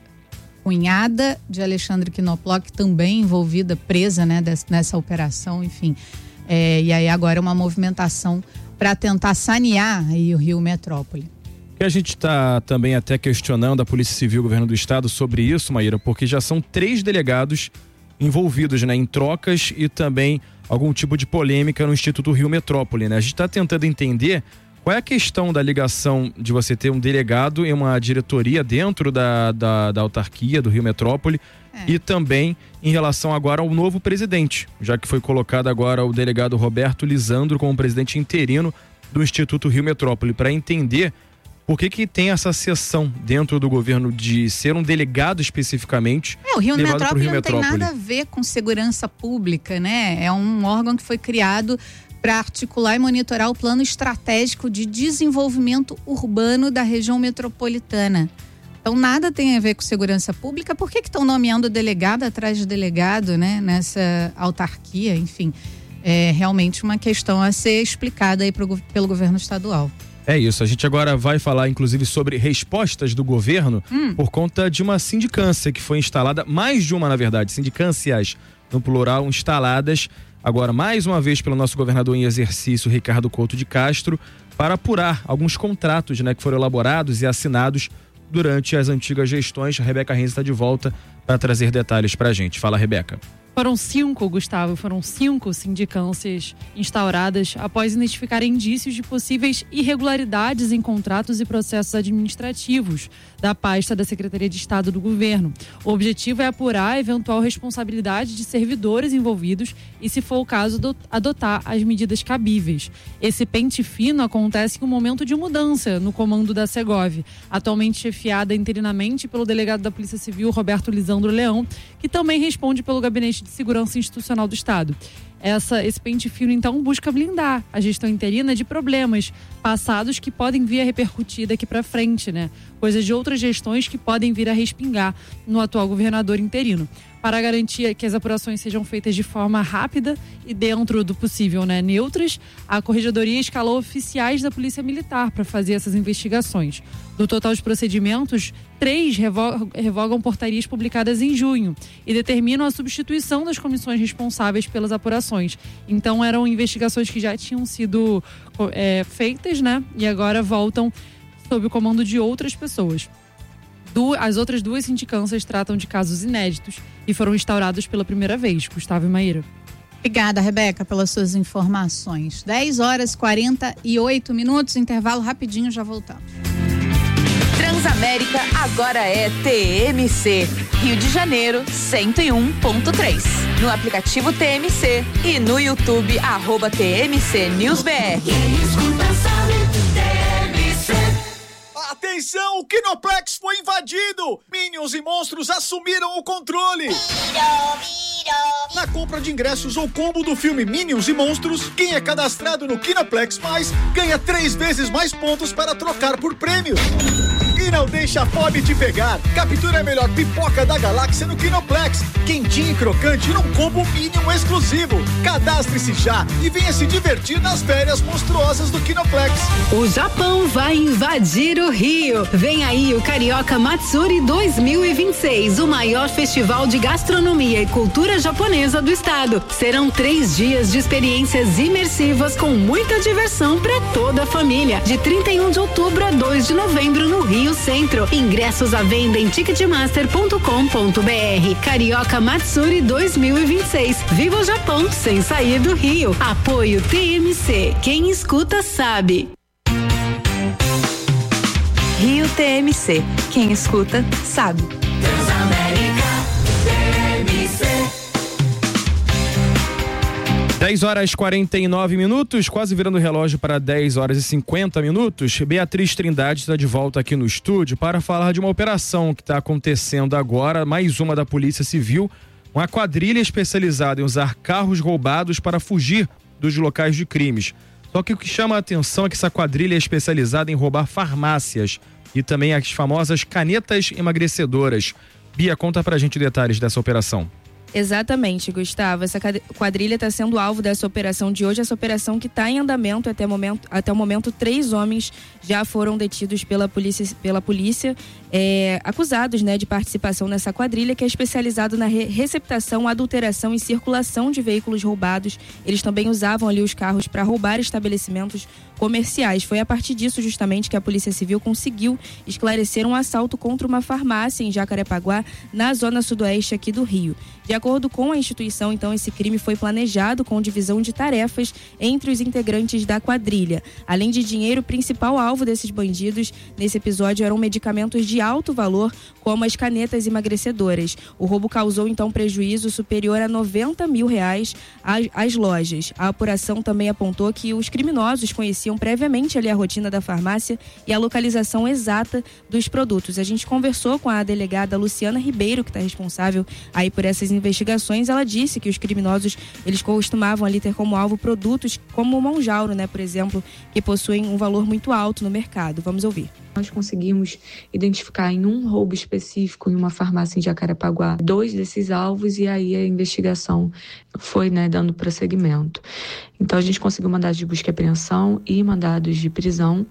cunhada de Alexandre Knoploch, também envolvida, presa, né, dessa, nessa operação, enfim. É, e aí agora é uma movimentação para tentar sanear aí o Rio Metrópole. E a gente está também até questionando a Polícia Civil e o Governo do Estado sobre isso, Maíra, porque já são três delegados envolvidos, né, em trocas e também algum tipo de polêmica no Instituto Rio Metrópole, né? A gente está tentando entender qual é a questão da ligação de você ter um delegado e uma diretoria dentro da, da, da autarquia do Rio Metrópole é. E também em relação agora ao novo presidente, já que foi colocado agora o delegado Roberto Lisandro como presidente interino do Instituto Rio Metrópole, para entender por que que tem essa seção dentro do governo de ser um delegado especificamente. É, o Rio levado Metrópole pro Rio não Metrópole. tem nada a ver com segurança pública, né? É um órgão que foi criado para articular e monitorar o plano estratégico de desenvolvimento urbano da região metropolitana. Então, nada tem a ver com segurança pública. Por que que estão nomeando delegado atrás de delegado, né? Nessa autarquia, enfim. É realmente uma questão a ser explicada aí pro, pelo governo estadual. É isso, a gente agora vai falar inclusive sobre respostas do governo hum. por conta de uma sindicância que foi instalada, mais de uma na verdade, sindicâncias no plural instaladas agora mais uma vez pelo nosso governador em exercício, Ricardo Couto de Castro, para apurar alguns contratos, né, que foram elaborados e assinados durante as antigas gestões. A Rebeca Renz está de volta para trazer detalhes para a gente. Fala, Rebeca. Foram cinco, Gustavo, foram cinco sindicâncias instauradas após identificar indícios de possíveis irregularidades em contratos e processos administrativos da pasta da Secretaria de Estado do Governo. O objetivo é apurar a eventual responsabilidade de servidores envolvidos e, se for o caso, adotar as medidas cabíveis. Esse pente fino acontece em um momento de mudança no comando da Segov, atualmente chefiada interinamente pelo delegado da Polícia Civil, Roberto Lisandro Leão, que também responde pelo Gabinete de Segurança Institucional do Estado. Essa, esse pente fino, então, busca blindar a gestão interina de problemas passados que podem vir a repercutir daqui para frente, né? Coisas de outras gestões que podem vir a respingar no atual governador interino. Para garantir que as apurações sejam feitas de forma rápida e dentro do possível, né, neutras, a Corregedoria escalou oficiais da Polícia Militar para fazer essas investigações. Do total de procedimentos, três revo- revogam portarias publicadas em junho e determinam a substituição das comissões responsáveis pelas apurações. Então, eram investigações que já tinham sido é, feitas, né, e agora voltam sob o comando de outras pessoas. As outras duas sindicâncias tratam de casos inéditos e foram instaurados pela primeira vez. Gustavo e Maíra. Obrigada, Rebeca, pelas suas informações. dez horas e quarenta e oito minutos, intervalo rapidinho, já voltamos. Transamérica agora é T M C, Rio de Janeiro cento e um ponto três. No aplicativo T M C e no YouTube, arroba T M C News B R. Atenção, o Kinoplex foi invadido! Minions e monstros assumiram o controle! Na compra de ingressos ou combo do filme Minions e Monstros, quem é cadastrado no Kinoplex Mais ganha três vezes mais pontos para trocar por prêmios. e não deixa a fome te pegar. Captura a melhor pipoca da galáxia no Kinoplex. Quentinha e crocante num combo Minion exclusivo. Cadastre-se já e venha se divertir nas férias monstruosas do Kinoplex. O Japão vai invadir o Rio. Vem aí o Carioca Matsuri dois mil e vinte e seis, o maior festival de gastronomia e cultura japonesa do estado. Serão três dias de experiências imersivas com muita diversão para toda a família. De trinta e um de outubro a dois de novembro no Rio Centro. Ingressos à venda em ticketmaster ponto com ponto br. Carioca Matsuri dois mil e vinte e seis. Viva o Japão sem sair do Rio. Apoio T M C. Quem escuta sabe. Rio T M C. Quem escuta sabe. Transamérica T M C. dez horas e quarenta e nove minutos, quase virando o relógio para dez horas e cinquenta minutos. Beatriz Trindade está de volta aqui no estúdio para falar de uma operação que está acontecendo agora, mais uma da Polícia Civil, uma quadrilha especializada em usar carros roubados para fugir dos locais de crimes. Só que o que chama a atenção é que essa quadrilha é especializada em roubar farmácias e também as famosas canetas emagrecedoras. Bia, conta pra gente detalhes dessa operação. Exatamente, Gustavo. Essa quadrilha está sendo alvo dessa operação de hoje. Essa operação que está em andamento até, momento, até o momento. Três homens já foram detidos pela polícia, pela polícia é, acusados, né, de participação nessa quadrilha, que é especializado na re receptação, adulteração e circulação de veículos roubados. Eles também usavam ali os carros para roubar estabelecimentos comerciais. Foi a partir disso justamente que a Polícia Civil conseguiu esclarecer um assalto contra uma farmácia em Jacarepaguá, na zona sudoeste aqui do Rio. De acordo com a instituição, então, esse crime foi planejado com divisão de tarefas entre os integrantes da quadrilha. Além de dinheiro, o principal alvo desses bandidos nesse episódio eram medicamentos de alto valor, como as canetas emagrecedoras. O roubo causou, então, prejuízo superior a noventa mil reais às, às lojas. A apuração também apontou que os criminosos conheciam previamente ali a rotina da farmácia e a localização exata dos produtos. A gente conversou com a delegada Luciana Ribeiro, que está responsável aí por essas investigações. Ela disse que os criminosos, eles costumavam ali ter como alvo produtos como o monjauro, né, por exemplo, que possuem um valor muito alto no mercado. Vamos ouvir. Nós conseguimos identificar em um roubo específico em uma farmácia em Jacarepaguá dois desses alvos, e aí a investigação foi, né, dando prosseguimento. Então a gente conseguiu mandados de busca e apreensão e mandados de prisão.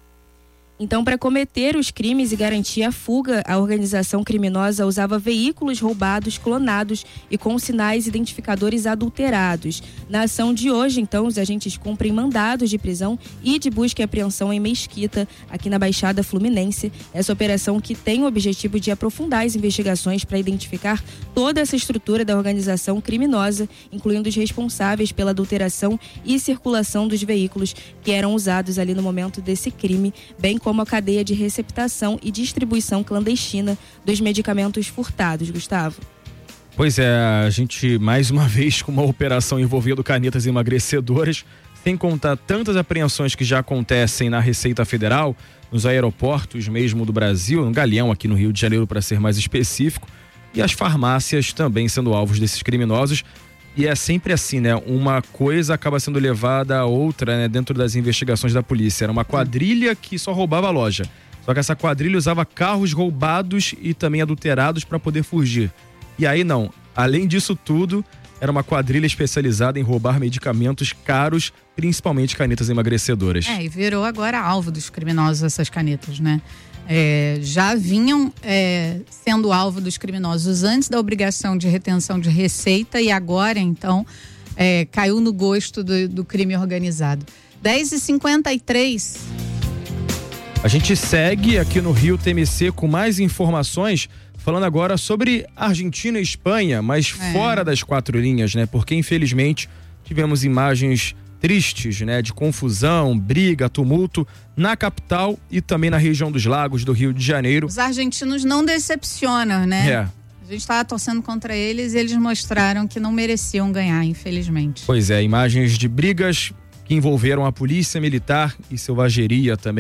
Então, para cometer os crimes e garantir a fuga, a organização criminosa usava veículos roubados, clonados e com sinais identificadores adulterados. Na ação de hoje, então, os agentes cumprem mandados de prisão e de busca e apreensão em Mesquita, aqui na Baixada Fluminense. Essa operação que tem o objetivo de aprofundar as investigações para identificar toda essa estrutura da organização criminosa, incluindo os responsáveis pela adulteração e circulação dos veículos que eram usados ali no momento desse crime, bem como a cadeia de receptação e distribuição clandestina dos medicamentos furtados, Gustavo. Pois é, a gente mais uma vez com uma operação envolvendo canetas emagrecedoras, sem contar tantas apreensões que já acontecem na Receita Federal, nos aeroportos mesmo do Brasil, no Galeão aqui no Rio de Janeiro, para ser mais específico, e as farmácias também sendo alvos desses criminosos. E é sempre assim, né? Uma coisa acaba sendo levada a outra, né? Dentro das investigações da polícia. Era uma quadrilha que só roubava a loja. Só que essa quadrilha usava carros roubados e também adulterados para poder fugir. E aí não. Além disso tudo, era uma quadrilha especializada em roubar medicamentos caros, principalmente canetas emagrecedoras. É, e virou agora alvo dos criminosos essas canetas, né? É, já vinham é, sendo alvo dos criminosos antes da obrigação de retenção de receita, e agora, então, é, caiu no gosto do, do crime organizado. dez e cinquenta e três. A gente segue aqui no Rio T M C com mais informações, falando agora sobre Argentina e Espanha, mas é. fora das quatro linhas, né? Porque, infelizmente, tivemos imagens tristes, né, de confusão, briga, tumulto na capital e também na região dos Lagos do Rio de Janeiro. Os argentinos não decepcionam, né? É. A gente estava torcendo contra eles e eles mostraram que não mereciam ganhar, infelizmente. Pois é, imagens de brigas que envolveram a polícia militar e selvageria também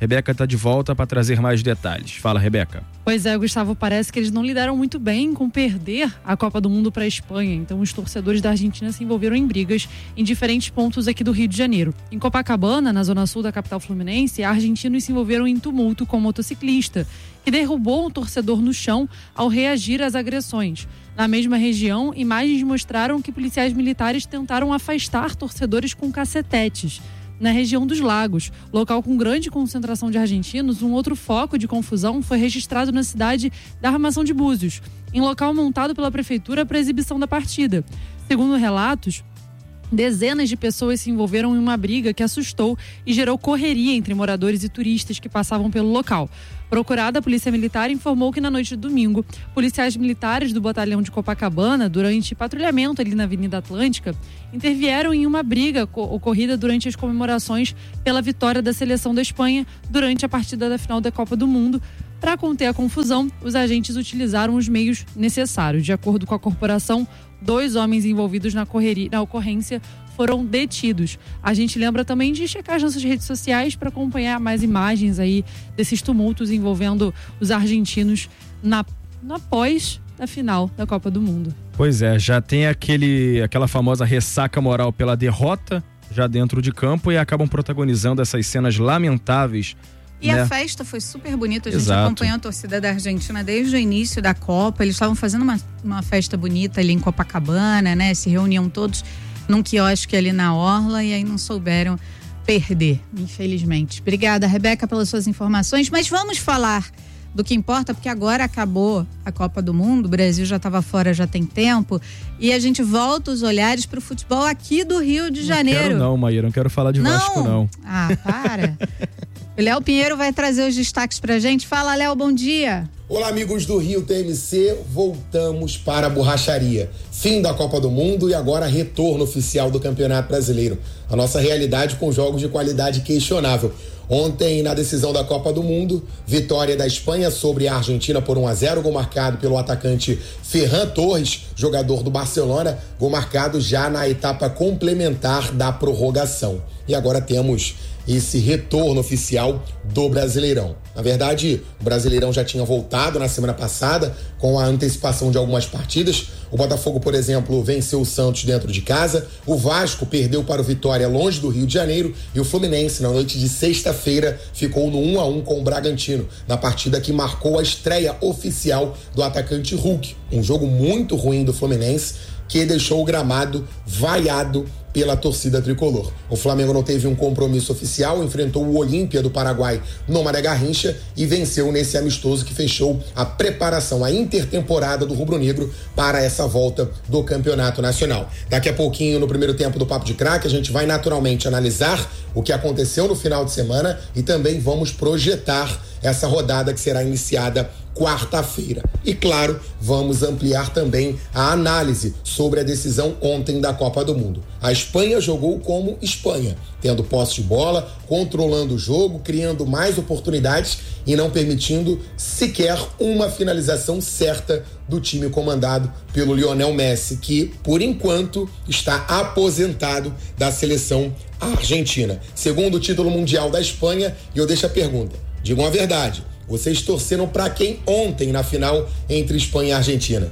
Rebeca está de volta para trazer mais detalhes. Fala, Rebeca. Pois é, Gustavo, parece que eles não lidaram muito bem com perder a Copa do Mundo para a Espanha. Então os torcedores da Argentina se envolveram em brigas em diferentes pontos aqui do Rio de Janeiro. Em Copacabana, na zona sul da capital fluminense, argentinos se envolveram em tumulto com um motociclista, que derrubou um torcedor no chão ao reagir às agressões. Na mesma região, imagens mostraram que policiais militares tentaram afastar torcedores com cacetetes. Na região dos Lagos, local com grande concentração de argentinos, um outro foco de confusão foi registrado na cidade da Armação de Búzios, em local montado pela prefeitura para exibição da partida. Segundo relatos, dezenas de pessoas se envolveram em uma briga que assustou e gerou correria entre moradores e turistas que passavam pelo local. Procurada, a Polícia Militar informou que na noite de domingo, policiais militares do batalhão de Copacabana, durante patrulhamento ali na Avenida Atlântica, intervieram em uma briga ocorrida durante as comemorações pela vitória da seleção da Espanha durante a partida da final da Copa do Mundo. Para conter a confusão, os agentes utilizaram os meios necessários. De acordo com a corporação, dois homens envolvidos na, correria, na ocorrência foram detidos. A gente lembra também de checar as nossas redes sociais para acompanhar mais imagens aí desses tumultos envolvendo os argentinos na, na pós da final da Copa do Mundo. Pois é, já tem aquele, aquela famosa ressaca moral pela derrota já dentro de campo e acabam protagonizando essas cenas lamentáveis. E né? A festa foi super bonita, a gente Exato. acompanhou a torcida da Argentina desde o início da Copa, eles estavam fazendo uma, uma festa bonita ali em Copacabana, né? Se reuniam todos num quiosque ali na orla e aí não souberam perder, infelizmente. Obrigada, Rebeca, pelas suas informações, mas vamos falar do que importa, porque agora acabou a Copa do Mundo, o Brasil já estava fora já tem tempo, e a gente volta os olhares para o futebol aqui do Rio de Janeiro. Não quero não, Maíra, não quero falar de não? Vasco não. Ah, para. O Léo Pinheiro vai trazer os destaques pra gente. Fala, Léo, bom dia. Olá, amigos do Rio T M C, voltamos para a borracharia. Fim da Copa do Mundo e agora retorno oficial do Campeonato Brasileiro. A nossa realidade com jogos de qualidade questionável. Ontem, na decisão da Copa do Mundo, vitória da Espanha sobre a Argentina por um a zero, gol marcado pelo atacante Ferran Torres, jogador do Barcelona, gol marcado já na etapa complementar da prorrogação. E agora temos esse retorno oficial do Brasileirão. Na verdade, o Brasileirão já tinha voltado na semana passada com a antecipação de algumas partidas. O Botafogo, por exemplo, venceu o Santos dentro de casa. O Vasco perdeu para o Vitória longe do Rio de Janeiro. E o Fluminense, na noite de sexta-feira, ficou no um a um com o Bragantino, na partida que marcou a estreia oficial do atacante Hulk. Um jogo muito ruim do Fluminense, que deixou o gramado vaiado pela torcida tricolor. O Flamengo não teve um compromisso oficial, enfrentou o Olímpia do Paraguai no Mané Garrincha e venceu nesse amistoso que fechou a preparação, a intertemporada do rubro-negro para essa volta do Campeonato Nacional. Daqui a pouquinho, no primeiro tempo do Papo de Craque, a gente vai naturalmente analisar o que aconteceu no final de semana e também vamos projetar essa rodada que será iniciada quarta-feira. E claro, vamos ampliar também a análise sobre a decisão ontem da Copa do Mundo. A Espanha jogou como Espanha, tendo posse de bola, controlando o jogo, criando mais oportunidades e não permitindo sequer uma finalização certa do time comandado pelo Lionel Messi, que, por enquanto, está aposentado da seleção argentina. Segundo título mundial da Espanha, e eu deixo a pergunta, digam a verdade, vocês torceram para quem ontem na final entre Espanha e Argentina?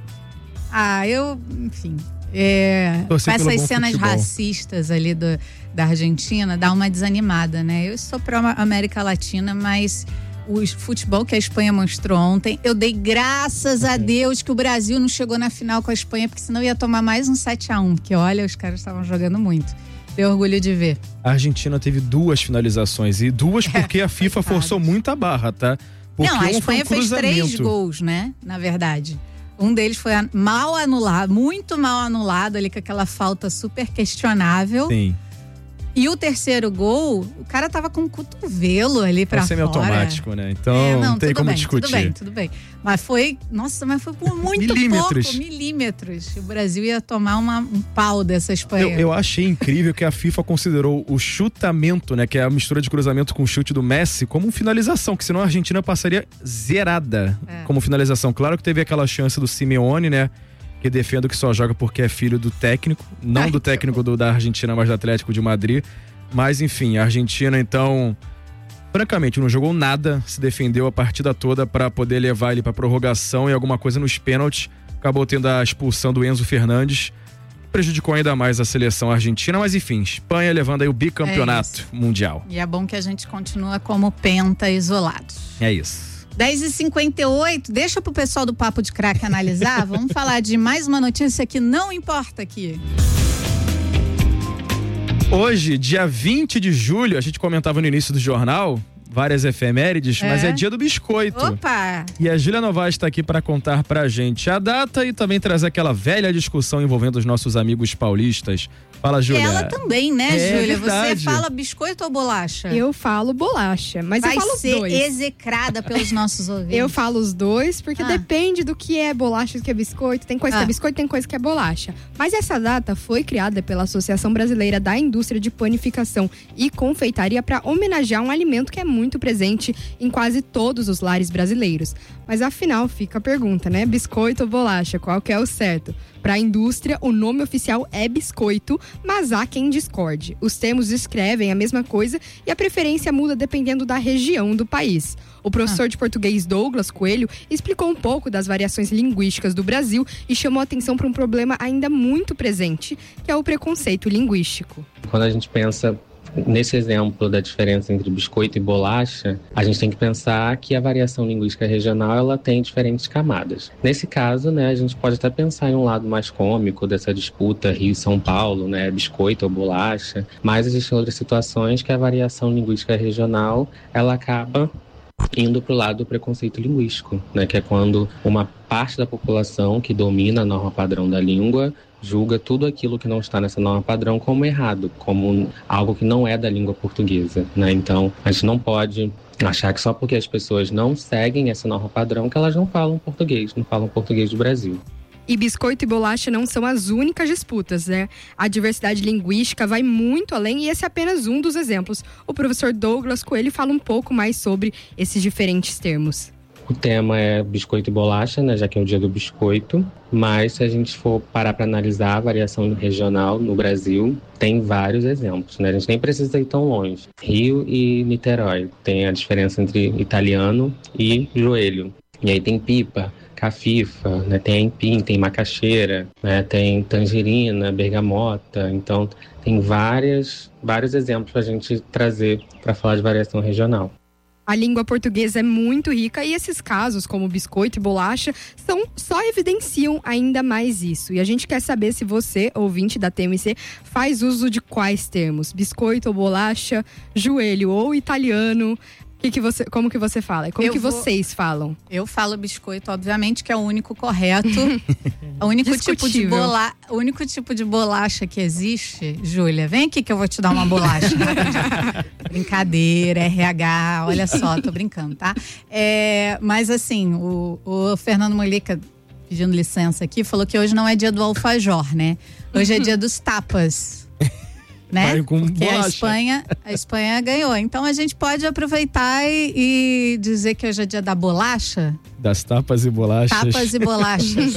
Ah, eu, enfim, é, com essas cenas futebol. racistas ali do, da Argentina, dá uma desanimada, né? Eu sou pró América Latina, mas o futebol que a Espanha mostrou ontem, eu dei graças a Deus que o Brasil não chegou na final com a Espanha, porque senão ia tomar mais um sete a um, porque olha, os caras estavam jogando muito. Tenho orgulho de ver. A Argentina teve duas finalizações e duas porque é, a FIFA coitado. forçou muito a barra, tá? Porque não, a Espanha um fez três gols, né? Na verdade. Um deles foi mal anulado, muito mal anulado ali com aquela falta super questionável. Sim. E o terceiro gol, o cara tava com o cotovelo ali pra fora. Semi-automático, né? Então é, não, não tem como bem, discutir. Tudo bem, tudo bem. Mas foi, nossa, mas foi por muito milímetros. pouco, milímetros. O Brasil ia tomar uma, um pau dessa Espanha. Eu, eu achei incrível que a FIFA considerou o chutamento, né? Que é a mistura de cruzamento com chute do Messi, como finalização, que senão a Argentina passaria zerada é. como finalização. Claro que teve aquela chance do Simeone, né? Que defendo que só joga porque é filho do técnico, não Ai, do técnico do, da Argentina, mas do Atlético de Madrid. Mas enfim, a Argentina então francamente, não jogou nada, se defendeu a partida toda para poder levar ele para prorrogação e alguma coisa nos pênaltis. Acabou tendo a expulsão do Enzo Fernandes. Prejudicou ainda mais a seleção argentina, mas enfim, Espanha levando aí o bicampeonato é mundial. E é bom que a gente continua como penta isolados. É isso. dez e cinquenta e oito, deixa pro pessoal do Papo de Craque analisar. Vamos falar de mais uma notícia que não importa aqui. Hoje, dia vinte de julho, a gente comentava no início do jornal, várias efemérides, é. mas é dia do biscoito. Opa! E a Júlia Novaes está aqui para contar pra gente a data e também trazer aquela velha discussão envolvendo os nossos amigos paulistas. Fala, Júlia. Ela também, né, é, Júlia? verdade. Você fala biscoito ou bolacha? Eu falo bolacha, mas Vai eu falo os ser dois. execrada pelos nossos ouvintes. Eu falo os dois, porque Ah. depende do que é bolacha e do que é biscoito. Tem coisa Ah. que é biscoito, tem coisa que é bolacha. Mas essa data foi criada pela Associação Brasileira da Indústria de Panificação e Confeitaria para homenagear um alimento que é muito presente em quase todos os lares brasileiros. Mas afinal, fica a pergunta, né? Biscoito ou bolacha? Qual que é o certo? Para a indústria, o nome oficial é biscoito, mas há quem discorde. Os termos descrevem a mesma coisa e a preferência muda dependendo da região do país. O professor ah. de português Douglas Coelho explicou um pouco das variações linguísticas do Brasil e chamou a atenção para um problema ainda muito presente, que é o preconceito linguístico. Quando a gente pensa nesse exemplo da diferença entre biscoito e bolacha, a gente tem que pensar que a variação linguística regional ela tem diferentes camadas. Nesse caso, né, a gente pode até pensar em um lado mais cômico dessa disputa Rio e São Paulo, né, biscoito ou bolacha, mas existem outras situações que a variação linguística regional ela acaba indo para o lado do preconceito linguístico, né, que é quando uma parte da população que domina a norma padrão da língua julga tudo aquilo que não está nessa norma padrão como errado, como algo que não é da língua portuguesa, né? Então, a gente não pode achar que só porque as pessoas não seguem essa norma padrão que elas não falam português, não falam português do Brasil. E biscoito e bolacha não são as únicas disputas, né? A diversidade linguística vai muito além e esse é apenas um dos exemplos. O professor Douglas Coelho fala um pouco mais sobre esses diferentes termos. O tema é biscoito e bolacha, né, já que é o dia do biscoito, mas se a gente for parar para analisar a variação regional no Brasil, tem vários exemplos, né? A gente nem precisa ir tão longe. Rio e Niterói tem a diferença entre italiano e joelho. E aí tem pipa, cafifa, né? Tem aipim, tem macaxeira, né? Tem tangerina, bergamota. Então tem várias, vários exemplos para a gente trazer para falar de variação regional. A língua portuguesa é muito rica e esses casos, como biscoito e bolacha, são, só evidenciam ainda mais isso. E a gente quer saber se você, ouvinte da T M C, faz uso de quais termos? Biscoito ou bolacha, joelho ou italiano? Que que você, como que você fala? Como Eu que vou- vocês falam? Eu falo biscoito, obviamente, que é o único correto. o, único tipo de Discutível. bola, o único tipo de bolacha que existe, Júlia, vem aqui que eu vou te dar uma bolacha. Brincadeira, R H, olha só, tô brincando, tá? É, mas assim, o, o Fernando Molica, pedindo licença aqui, falou que hoje não é dia do alfajor, né? Hoje é dia dos tapas. Né? Vai com Porque a bolacha. Espanha, a Espanha ganhou. Então a gente pode aproveitar e, e dizer que hoje é dia da bolacha. Das tapas e bolachas. Tapas e bolachas.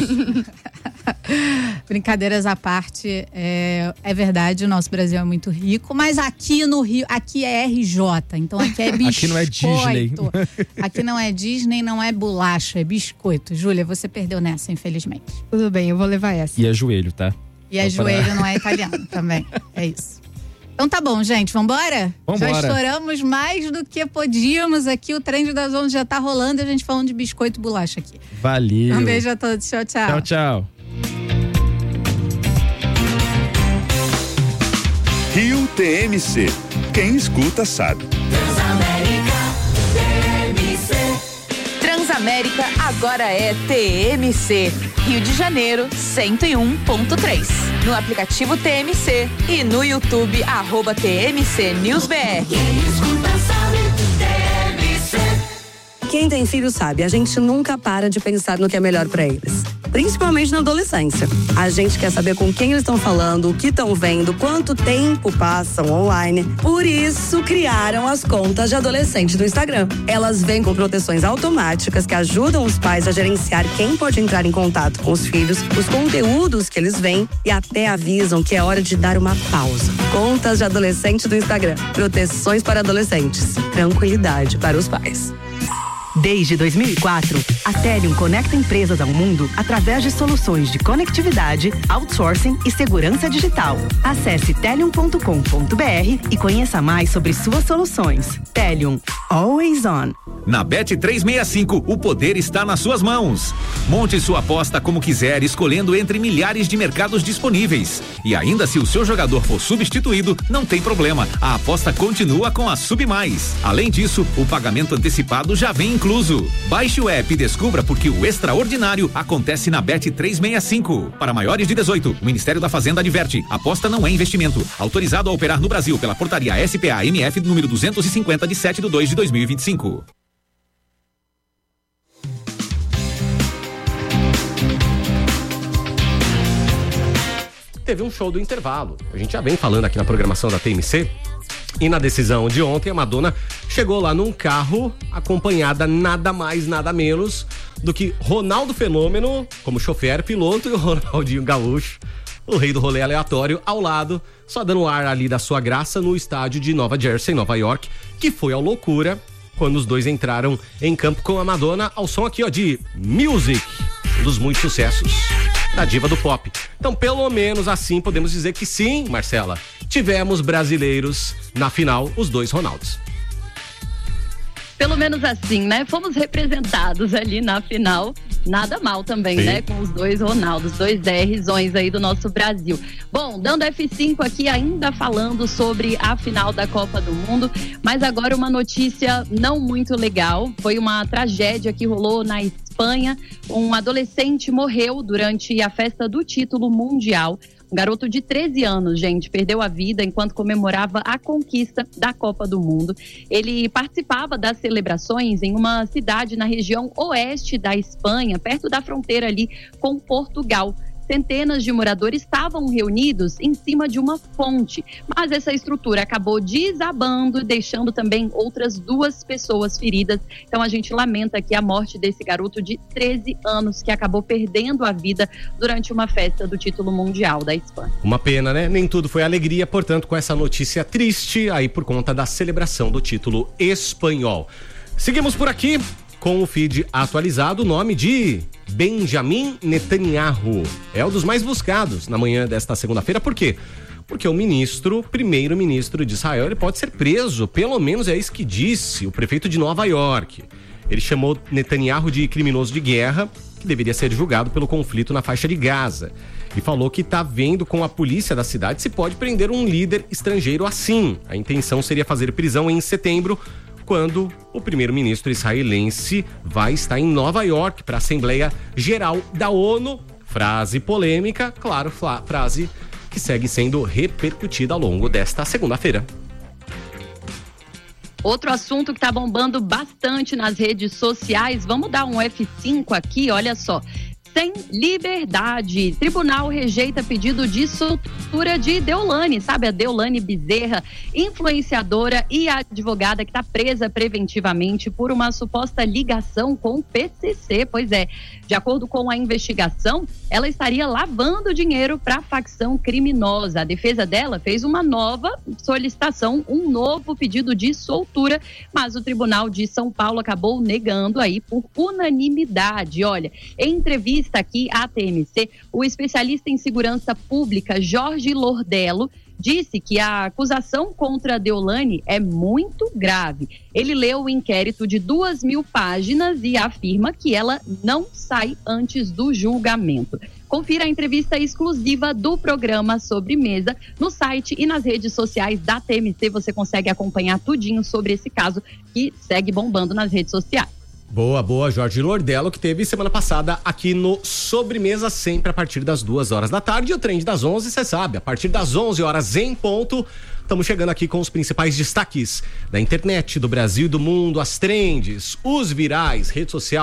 Brincadeiras à parte, é, é verdade, o nosso Brasil é muito rico, mas aqui no Rio, aqui é R J, então aqui é biscoito. Aqui não é Disney. Aqui não é Disney, não é bolacha, é biscoito. Júlia, você perdeu nessa, infelizmente. Tudo bem, eu vou levar essa. E é joelho, tá? E é Só pra- joelho, não é italiano também. É isso. Então tá bom, gente, vambora? Vambora. Já estouramos mais do que podíamos aqui. O trem das onze já tá rolando e a gente falando de biscoito e bolacha aqui. Valeu. Um beijo a todos. Tchau, tchau. Tchau, tchau. Rio T M C. Quem escuta sabe. Transamérica agora é T M C. Rio de Janeiro, cento e um ponto três. No aplicativo T M C e no YouTube, arroba T M C News B R. Quem tem filho sabe, a gente nunca para de pensar no que é melhor pra eles. principalmente na adolescência. A gente quer saber com quem eles estão falando, o que estão vendo, quanto tempo passam online. Por isso, criaram as contas de adolescente do Instagram. Elas vêm com proteções automáticas que ajudam os pais a gerenciar quem pode entrar em contato com os filhos, os conteúdos que eles veem e até avisam que é hora de dar uma pausa. Contas de adolescente do Instagram. Proteções para adolescentes. Tranquilidade para os pais. Desde dois mil e quatro, a Telium conecta empresas ao mundo através de soluções de conectividade, outsourcing e segurança digital. Acesse telium ponto com ponto b r e conheça mais sobre suas soluções. Telium, always on. Na Bet trezentos e sessenta e cinco, o poder está nas suas mãos. Monte sua aposta como quiser, escolhendo entre milhares de mercados disponíveis. E ainda se o seu jogador for substituído, não tem problema. A aposta continua com a Submais. Além disso, o pagamento antecipado já vem incluso. Baixe o app e descubra porque o extraordinário acontece na Bet trezentos e sessenta e cinco. Para maiores de dezoito, o Ministério da Fazenda adverte: aposta não é investimento. Autorizado a operar no Brasil pela portaria S P A M F número duzentos e cinquenta de sete de dois de dois mil e vinte e cinco. Teve um show do intervalo. A gente já vem falando aqui na programação da T M C. E na decisão de ontem, a Madonna chegou lá num carro acompanhada nada mais, nada menos do que Ronaldo Fenômeno como chofer, piloto, e o Ronaldinho Gaúcho, o rei do rolê aleatório, ao lado, só dando ar ali da sua graça no estádio de Nova Jersey, Nova York, que foi a loucura quando os dois entraram em campo com a Madonna ao som aqui, ó, de Music, um dos muitos sucessos da diva do pop. Então, pelo menos assim, podemos dizer que sim, Marcela, tivemos brasileiros na final, os dois Ronaldos. Pelo menos assim, né? Fomos representados ali na final. Nada mal também, sim, né? Com os dois Ronaldos, dois DRzões aí do nosso Brasil. Bom, dando F cinco aqui, ainda falando sobre a final da Copa do Mundo, mas agora uma notícia não muito legal. Foi uma tragédia que rolou na Espanha. Um adolescente morreu durante a festa do título mundial. Um garoto de treze anos, gente, perdeu a vida enquanto comemorava a conquista da Copa do Mundo. Ele participava das celebrações em uma cidade na região oeste da Espanha, perto da fronteira ali com Portugal. Centenas de moradores estavam reunidos em cima de uma fonte, mas essa estrutura acabou desabando, deixando também outras duas pessoas feridas. Então a gente lamenta aqui a morte desse garoto de treze anos que acabou perdendo a vida durante uma festa do título mundial da Espanha. Uma pena, né? Nem tudo foi alegria, portanto, com essa notícia triste aí por conta da celebração do título espanhol. Seguimos por aqui com o feed atualizado, o nome de Benjamin Netanyahu é um dos mais buscados na manhã desta segunda-feira. Por quê? Porque o ministro, primeiro-ministro de Israel, ele pode ser preso, pelo menos é isso que disse o prefeito de Nova York. Ele chamou Netanyahu de criminoso de guerra, que deveria ser julgado pelo conflito na faixa de Gaza. E falou que está vendo com a polícia da cidade se pode prender um líder estrangeiro assim. A intenção seria fazer prisão em setembro, quando o primeiro-ministro israelense vai estar em Nova York para a Assembleia Geral da ONU. Frase polêmica, claro, frase que segue sendo repercutida ao longo desta segunda-feira. Outro assunto que está bombando bastante nas redes sociais, vamos dar um F cinco aqui, olha só. Sem liberdade. Tribunal rejeita pedido de soltura de Deolane, sabe? A Deolane Bezerra, influenciadora e advogada que está presa preventivamente por uma suposta ligação com o P C C. Pois é, de acordo com a investigação, ela estaria lavando dinheiro para a facção criminosa. A defesa dela fez uma nova solicitação, um novo pedido de soltura, mas o Tribunal de São Paulo acabou negando aí por unanimidade. Olha, em entrevista aqui à T M C, o especialista em segurança pública Jorge Lordello disse que a acusação contra a Deolane é muito grave. Ele leu o inquérito de duas mil páginas e afirma que ela não sai antes do julgamento. Confira a entrevista exclusiva do programa Sobremesa no site e nas redes sociais da T M C. Você consegue acompanhar tudinho sobre esse caso que segue bombando nas redes sociais. Boa, boa, Jorge Lordello, que teve semana passada aqui no Sobremesa, sempre a partir das duas horas da tarde. E o Trend das onze, você sabe, a partir das onze horas em ponto, estamos chegando aqui com os principais destaques da internet, do Brasil e do mundo, as trends, os virais, rede social,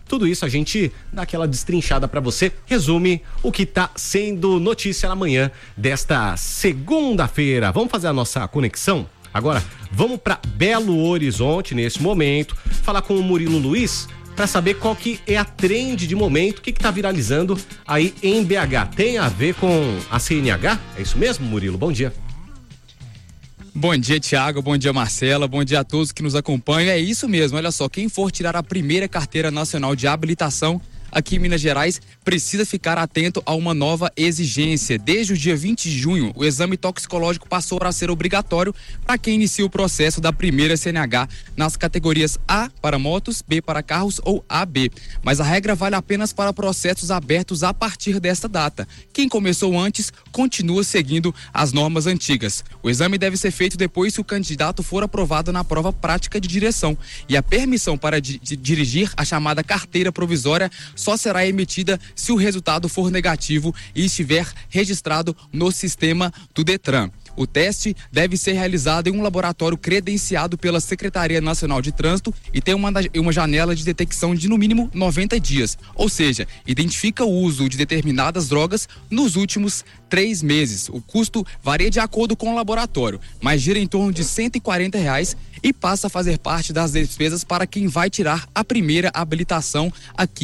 Tudo isso a gente dá aquela destrinchada para você, resume o que tá sendo notícia na manhã desta segunda-feira. Vamos fazer a nossa conexão? Agora, vamos para Belo Horizonte nesse momento, falar com o Murilo Luiz para saber qual que é a trend de momento, o que que tá viralizando aí em B H. Tem a ver com a C N H? É isso mesmo, Murilo? Bom dia. Bom dia, Tiago. Bom dia, Marcela. Bom dia a todos que nos acompanham. É isso mesmo. Olha só, quem for tirar a primeira carteira nacional de habilitação aqui em Minas Gerais precisa ficar atento a uma nova exigência. Desde o dia vinte de junho, o exame toxicológico passou a ser obrigatório para quem inicia o processo da primeira C N H nas categorias A para motos, B para carros ou A B. Mas a regra vale apenas para processos abertos a partir desta data. Quem começou antes continua seguindo as normas antigas. O exame deve ser feito depois que o candidato for aprovado na prova prática de direção. E a permissão para di- di- dirigir, a chamada carteira provisória, só será emitida se o resultado for negativo e estiver registrado no sistema do Detran. O teste deve ser realizado em um laboratório credenciado pela Secretaria Nacional de Trânsito e tem uma, uma janela de detecção de no mínimo noventa dias, ou seja, identifica o uso de determinadas drogas nos últimos três meses. O custo varia de acordo com o laboratório, mas gira em torno de cento e quarenta reais e passa a fazer parte das despesas para quem vai tirar a primeira habilitação aqui